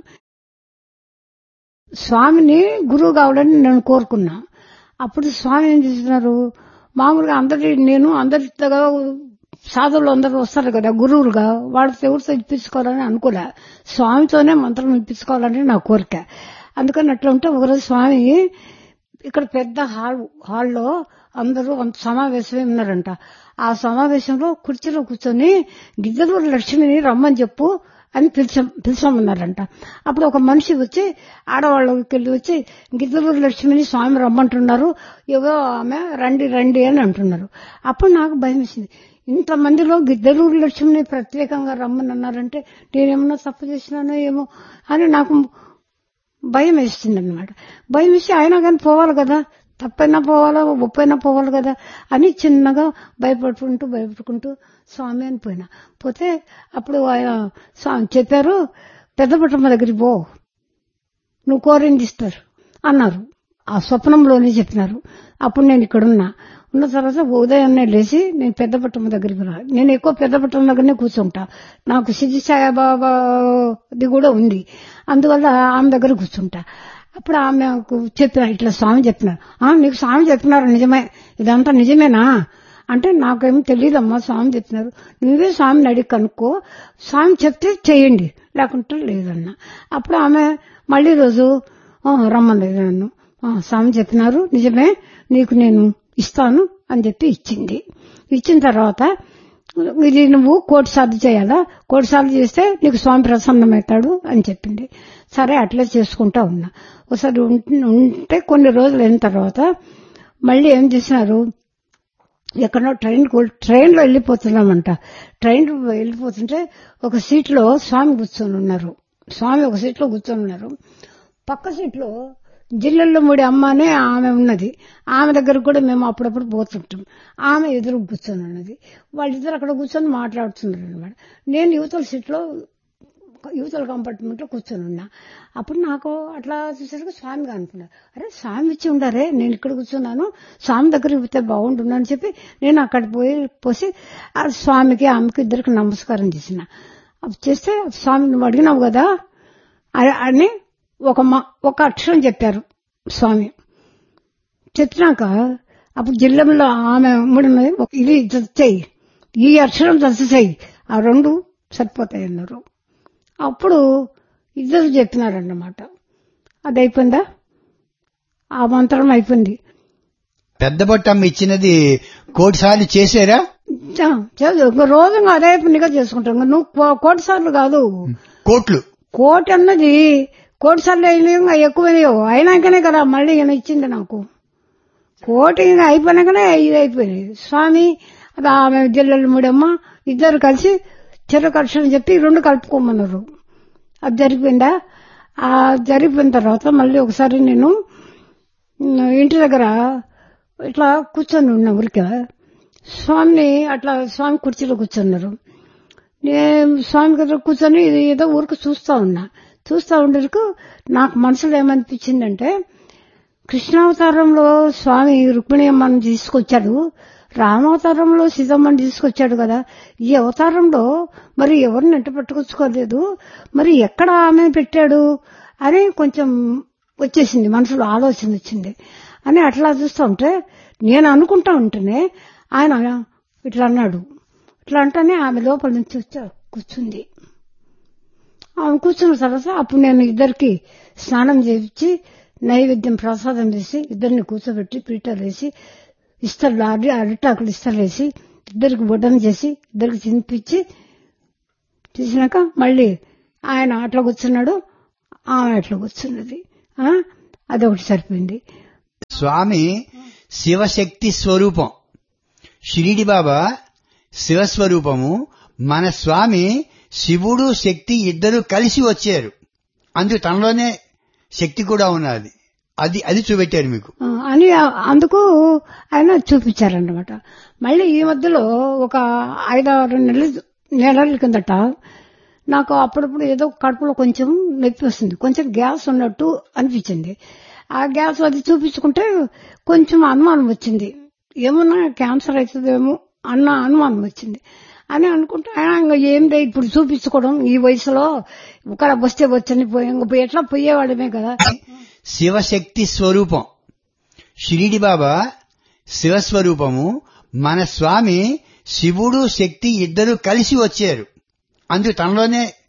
స్వామిని గురువు కావాలని నేను కోరుకున్నా. అప్పుడు స్వామి ఏం చేస్తున్నారు, మామూలుగా అందరితో సాధువులు అందరూ వస్తారు కదా గురువులుగా, వాళ్ళతో ఎవరితో ఇప్పించుకోవాలని అనుకోలే, స్వామితోనే మంత్రం ఇప్పించుకోవాలని నా కోరిక. అందుకని అట్లా ఉంటే ఒకరోజు స్వామి ఇక్కడ పెద్ద హాల్లో అందరూ సమావేశమే ఉన్నారంట. ఆ సమావేశంలో కుర్చీలో కూర్చొని గిద్దలూరు లక్ష్మిని రమ్మని చెప్పు అని పిలిచామన్నారంట. అప్పుడు ఒక మనిషి వచ్చి ఆడవాళ్ళకి వెళ్ళి వచ్చి గిద్దలూరు లక్ష్మిని స్వామి రమ్మంటున్నారు, ఎవరో ఆమె రండి అని అంటున్నారు. అప్పుడు నాకు భయం వేసింది, ఇంతమందిలో గిద్దలూరు లక్ష్మిని ప్రత్యేకంగా రమ్మని అన్నారంటే నేనేమన్నా తప్పు చేసినానో ఏమో అని నాకు భయం వేస్తుంది అనమాట. భయం వేసి అయినా కానీ పోవాలి కదా, తప్పైనా పోవాలా ఒప్పైనా పోవాలి కదా అని చిన్నగా భయపడుకుంటూ స్వామి అని పోతే అప్పుడు ఆయన స్వామి చెప్పారు, పెద్దపట్టమ్మ దగ్గరికి పో, నువ్వు కోరింది ఇస్తారు అన్నారు. ఆ స్వప్నంలోనే చెప్పినారు. అప్పుడు నేను ఇక్కడ ఉన్న తర్వాత ఉదయాన్నే లేచి నేను పెద్దపట్నం దగ్గరికి నేను ఎక్కువ పెద్దపట్నం దగ్గరనే కూర్చుంటా. నాకు సిద్ధి సాయిబాబాది కూడా ఉంది, అందువల్ల ఆమె దగ్గర కూర్చుంటా. అప్పుడు ఆమెకు చెప్పిన ఇట్లా స్వామి చెప్పినారు. నీకు స్వామి చెప్పినారు నిజమే, ఇదంతా నిజమేనా అంటే నాకేం తెలియదమ్మా, స్వామి చెప్పినారు, నువ్వే స్వామిని అడిగి కనుక్కో, స్వామి చెప్తే చెయ్యండి లేకుంటే లేదన్నా. అప్పుడు ఆమె మళ్ళీ రోజు రమ్మన్నది నన్ను. స్వామి చెప్పినారు నిజమే, నీకు నేను ఇస్తాను అని చెప్పి ఇచ్చింది. ఇచ్చిన తర్వాత ఇది నువ్వు 1,00,00,000 సార్లు చేయాలా, 1,00,00,000 సార్లు చేస్తే నీకు స్వామి ప్రసన్నమవుతాడు అని చెప్పింది. సరే అట్లే చేసుకుంటా ఉన్నా. ఒకసారి ఉంటే కొన్ని రోజులు అయిన తర్వాత మళ్ళీ ఏం చేసినారు, ఎక్కడో ట్రైన్లో వెళ్ళిపోతున్నామంట. ట్రైన్ వెళ్ళిపోతుంటే ఒక సీట్లో స్వామి కూర్చొని ఉన్నారు. స్వామి ఒక సీట్లో కూర్చొని ఉన్నారు. పక్క సీట్లో జిల్లెల్లో ముడి అమ్మ అనే ఆమె ఉన్నది. ఆమె దగ్గర కూడా మేము అప్పుడప్పుడు పోతుంటాం. ఆమె ఎదురు కూర్చొని ఉన్నది. వాళ్ళిద్దరు అక్కడ కూర్చొని మాట్లాడుతున్నారు అనమాట. నేను యువతల కంపార్ట్మెంట్ లో కూర్చొని ఉన్నా. అప్పుడు నాకు అట్లా చూసేసరికి స్వామిగా అనుకున్నా, అరే స్వామి ఇచ్చి ఉండారే, నేను ఇక్కడ కూర్చున్నాను, స్వామి దగ్గరికి పోతే బాగుంటుంది అని చెప్పి నేను అక్కడ పోసి ఆ స్వామికి ఆమెకి ఇద్దరికి నమస్కారం చేసిన. చేస్తే స్వామి నువ్వు అడిగినావు కదా అని ఒక అక్షరం చెప్పారు స్వామి. చెప్పినాక అప్పుడు జిల్లాలో ఆమె ఇది చెయ్యి, ఈ అక్షరం చేయి, ఆ 2 సరిపోతాయి అన్నారు. అప్పుడు ఇద్దరు చెప్పినారన్నమాట. అది అయిపోయిందా, ఆ మంత్రం అయిపోయింది. పెద్ద బొట్టమ్మ ఇచ్చినది 1,00,00,000 సార్లు చేశారా? రోజు అదే పనిగా చేసుకుంటాం. నువ్వు 1,00,00,000 సార్లు కాదు, కోటి అన్నది 1,00,00,000 సార్లు అయినా ఎక్కువైనాయో అయినాకనే కదా మళ్ళీ ఈయన ఇచ్చింది నాకు. 1,00,00,000 అయిపోయినాకనే ఇది అయిపోయినాయి. స్వామి ఆమె జిల్లెల ముడమ్మ ఇద్దరు కలిసి చెరకు అక్షరం చెప్పి 2 కలుపుకోమన్నారు. అది జరిగిపోయిందా. ఆ జరిగిపోయిన తర్వాత మళ్ళీ ఒకసారి నేను ఇంటి దగ్గర ఇట్లా కూర్చొని ఉన్నా ఊరికే. స్వామిని అట్లా స్వామి కుర్చీలో కూర్చున్నారు. నేను స్వామి దగ్గర కూర్చొని ఏదో ఊరికి చూస్తా ఉండేందుకు నాకు మనసులో ఏమనిపించిందంటే, కృష్ణావతారంలో స్వామి రుక్మిణి అమ్మని తీసుకొచ్చాడు, రామావతారంలో సీతమ్మని తీసుకొచ్చాడు కదా, ఈ అవతారంలో మరి ఎవరిని ఎంట పట్టుకొచ్చుకోలేదు, మరి ఎక్కడ ఆమె పెట్టాడు అని కొంచెం వచ్చేసింది, మనసులో ఆలోచన వచ్చింది. అని అట్లా చూస్తూ ఉంటే నేను అనుకుంటా ఉంటేనే ఆయన ఇట్లా అన్నాడు. ఇట్లా అంటేనే ఆమె లోపల నుంచి వచ్చి కూర్చుంది. ఆమె కూర్చున్న తర్వాత అప్పుడు నేను ఇద్దరికి స్నానం చేయించి నైవేద్యం ప్రసాదం చేసి ఇద్దరిని కూర్చోబెట్టి పీటలు వేసి అరిటాకులు ఇస్తలేసి ఇద్దరికి బొడ్డం చేసి ఇద్దరికి తినిపించి తీసినాక మళ్ళీ ఆయన అట్లా కూర్చున్నాడు, ఆమె అట్లా కూర్చున్నది. అదొకటి సరిపోయింది. స్వామి శివశక్తి స్వరూపం, షిరిడి బాబా శివస్వరూపము. మన స్వామి శివుడు శక్తి ఇద్దరు కలిసి వచ్చారు, అందుకు తనలోనే శక్తి కూడా ఉన్నది. అది చూపెట్టారు మీకు అని అందుకు ఆయన చూపించారన్నమాట. మళ్ళీ ఈ మధ్యలో ఒక 5-6 నెలల కిందట నాకు అప్పుడప్పుడు ఏదో కడుపులో కొంచెం నొప్పి వస్తుంది, కొంచెం గ్యాస్ ఉన్నట్టు అనిపించింది. ఆ గ్యాస్ అది చూపించుకుంటే కొంచెం అనుమానం వచ్చింది, ఏమన్నా క్యాన్సర్ అవుతుందేమో అన్న అనుమానం వచ్చింది. అని అనుకుంటే ఏందే ఇప్పుడు చూపించుకోవడం ఈ వయసులో, ఒక వస్తే వచ్చని ఎట్లా పోయేవాడమే కదా. శివశక్తి స్వరూపం, షిరిడి బాబా శివస్వరూపము. మన స్వామి శివుడు శక్తి ఇద్దరు కలిసి వచ్చారు, అందుకు తనలోనే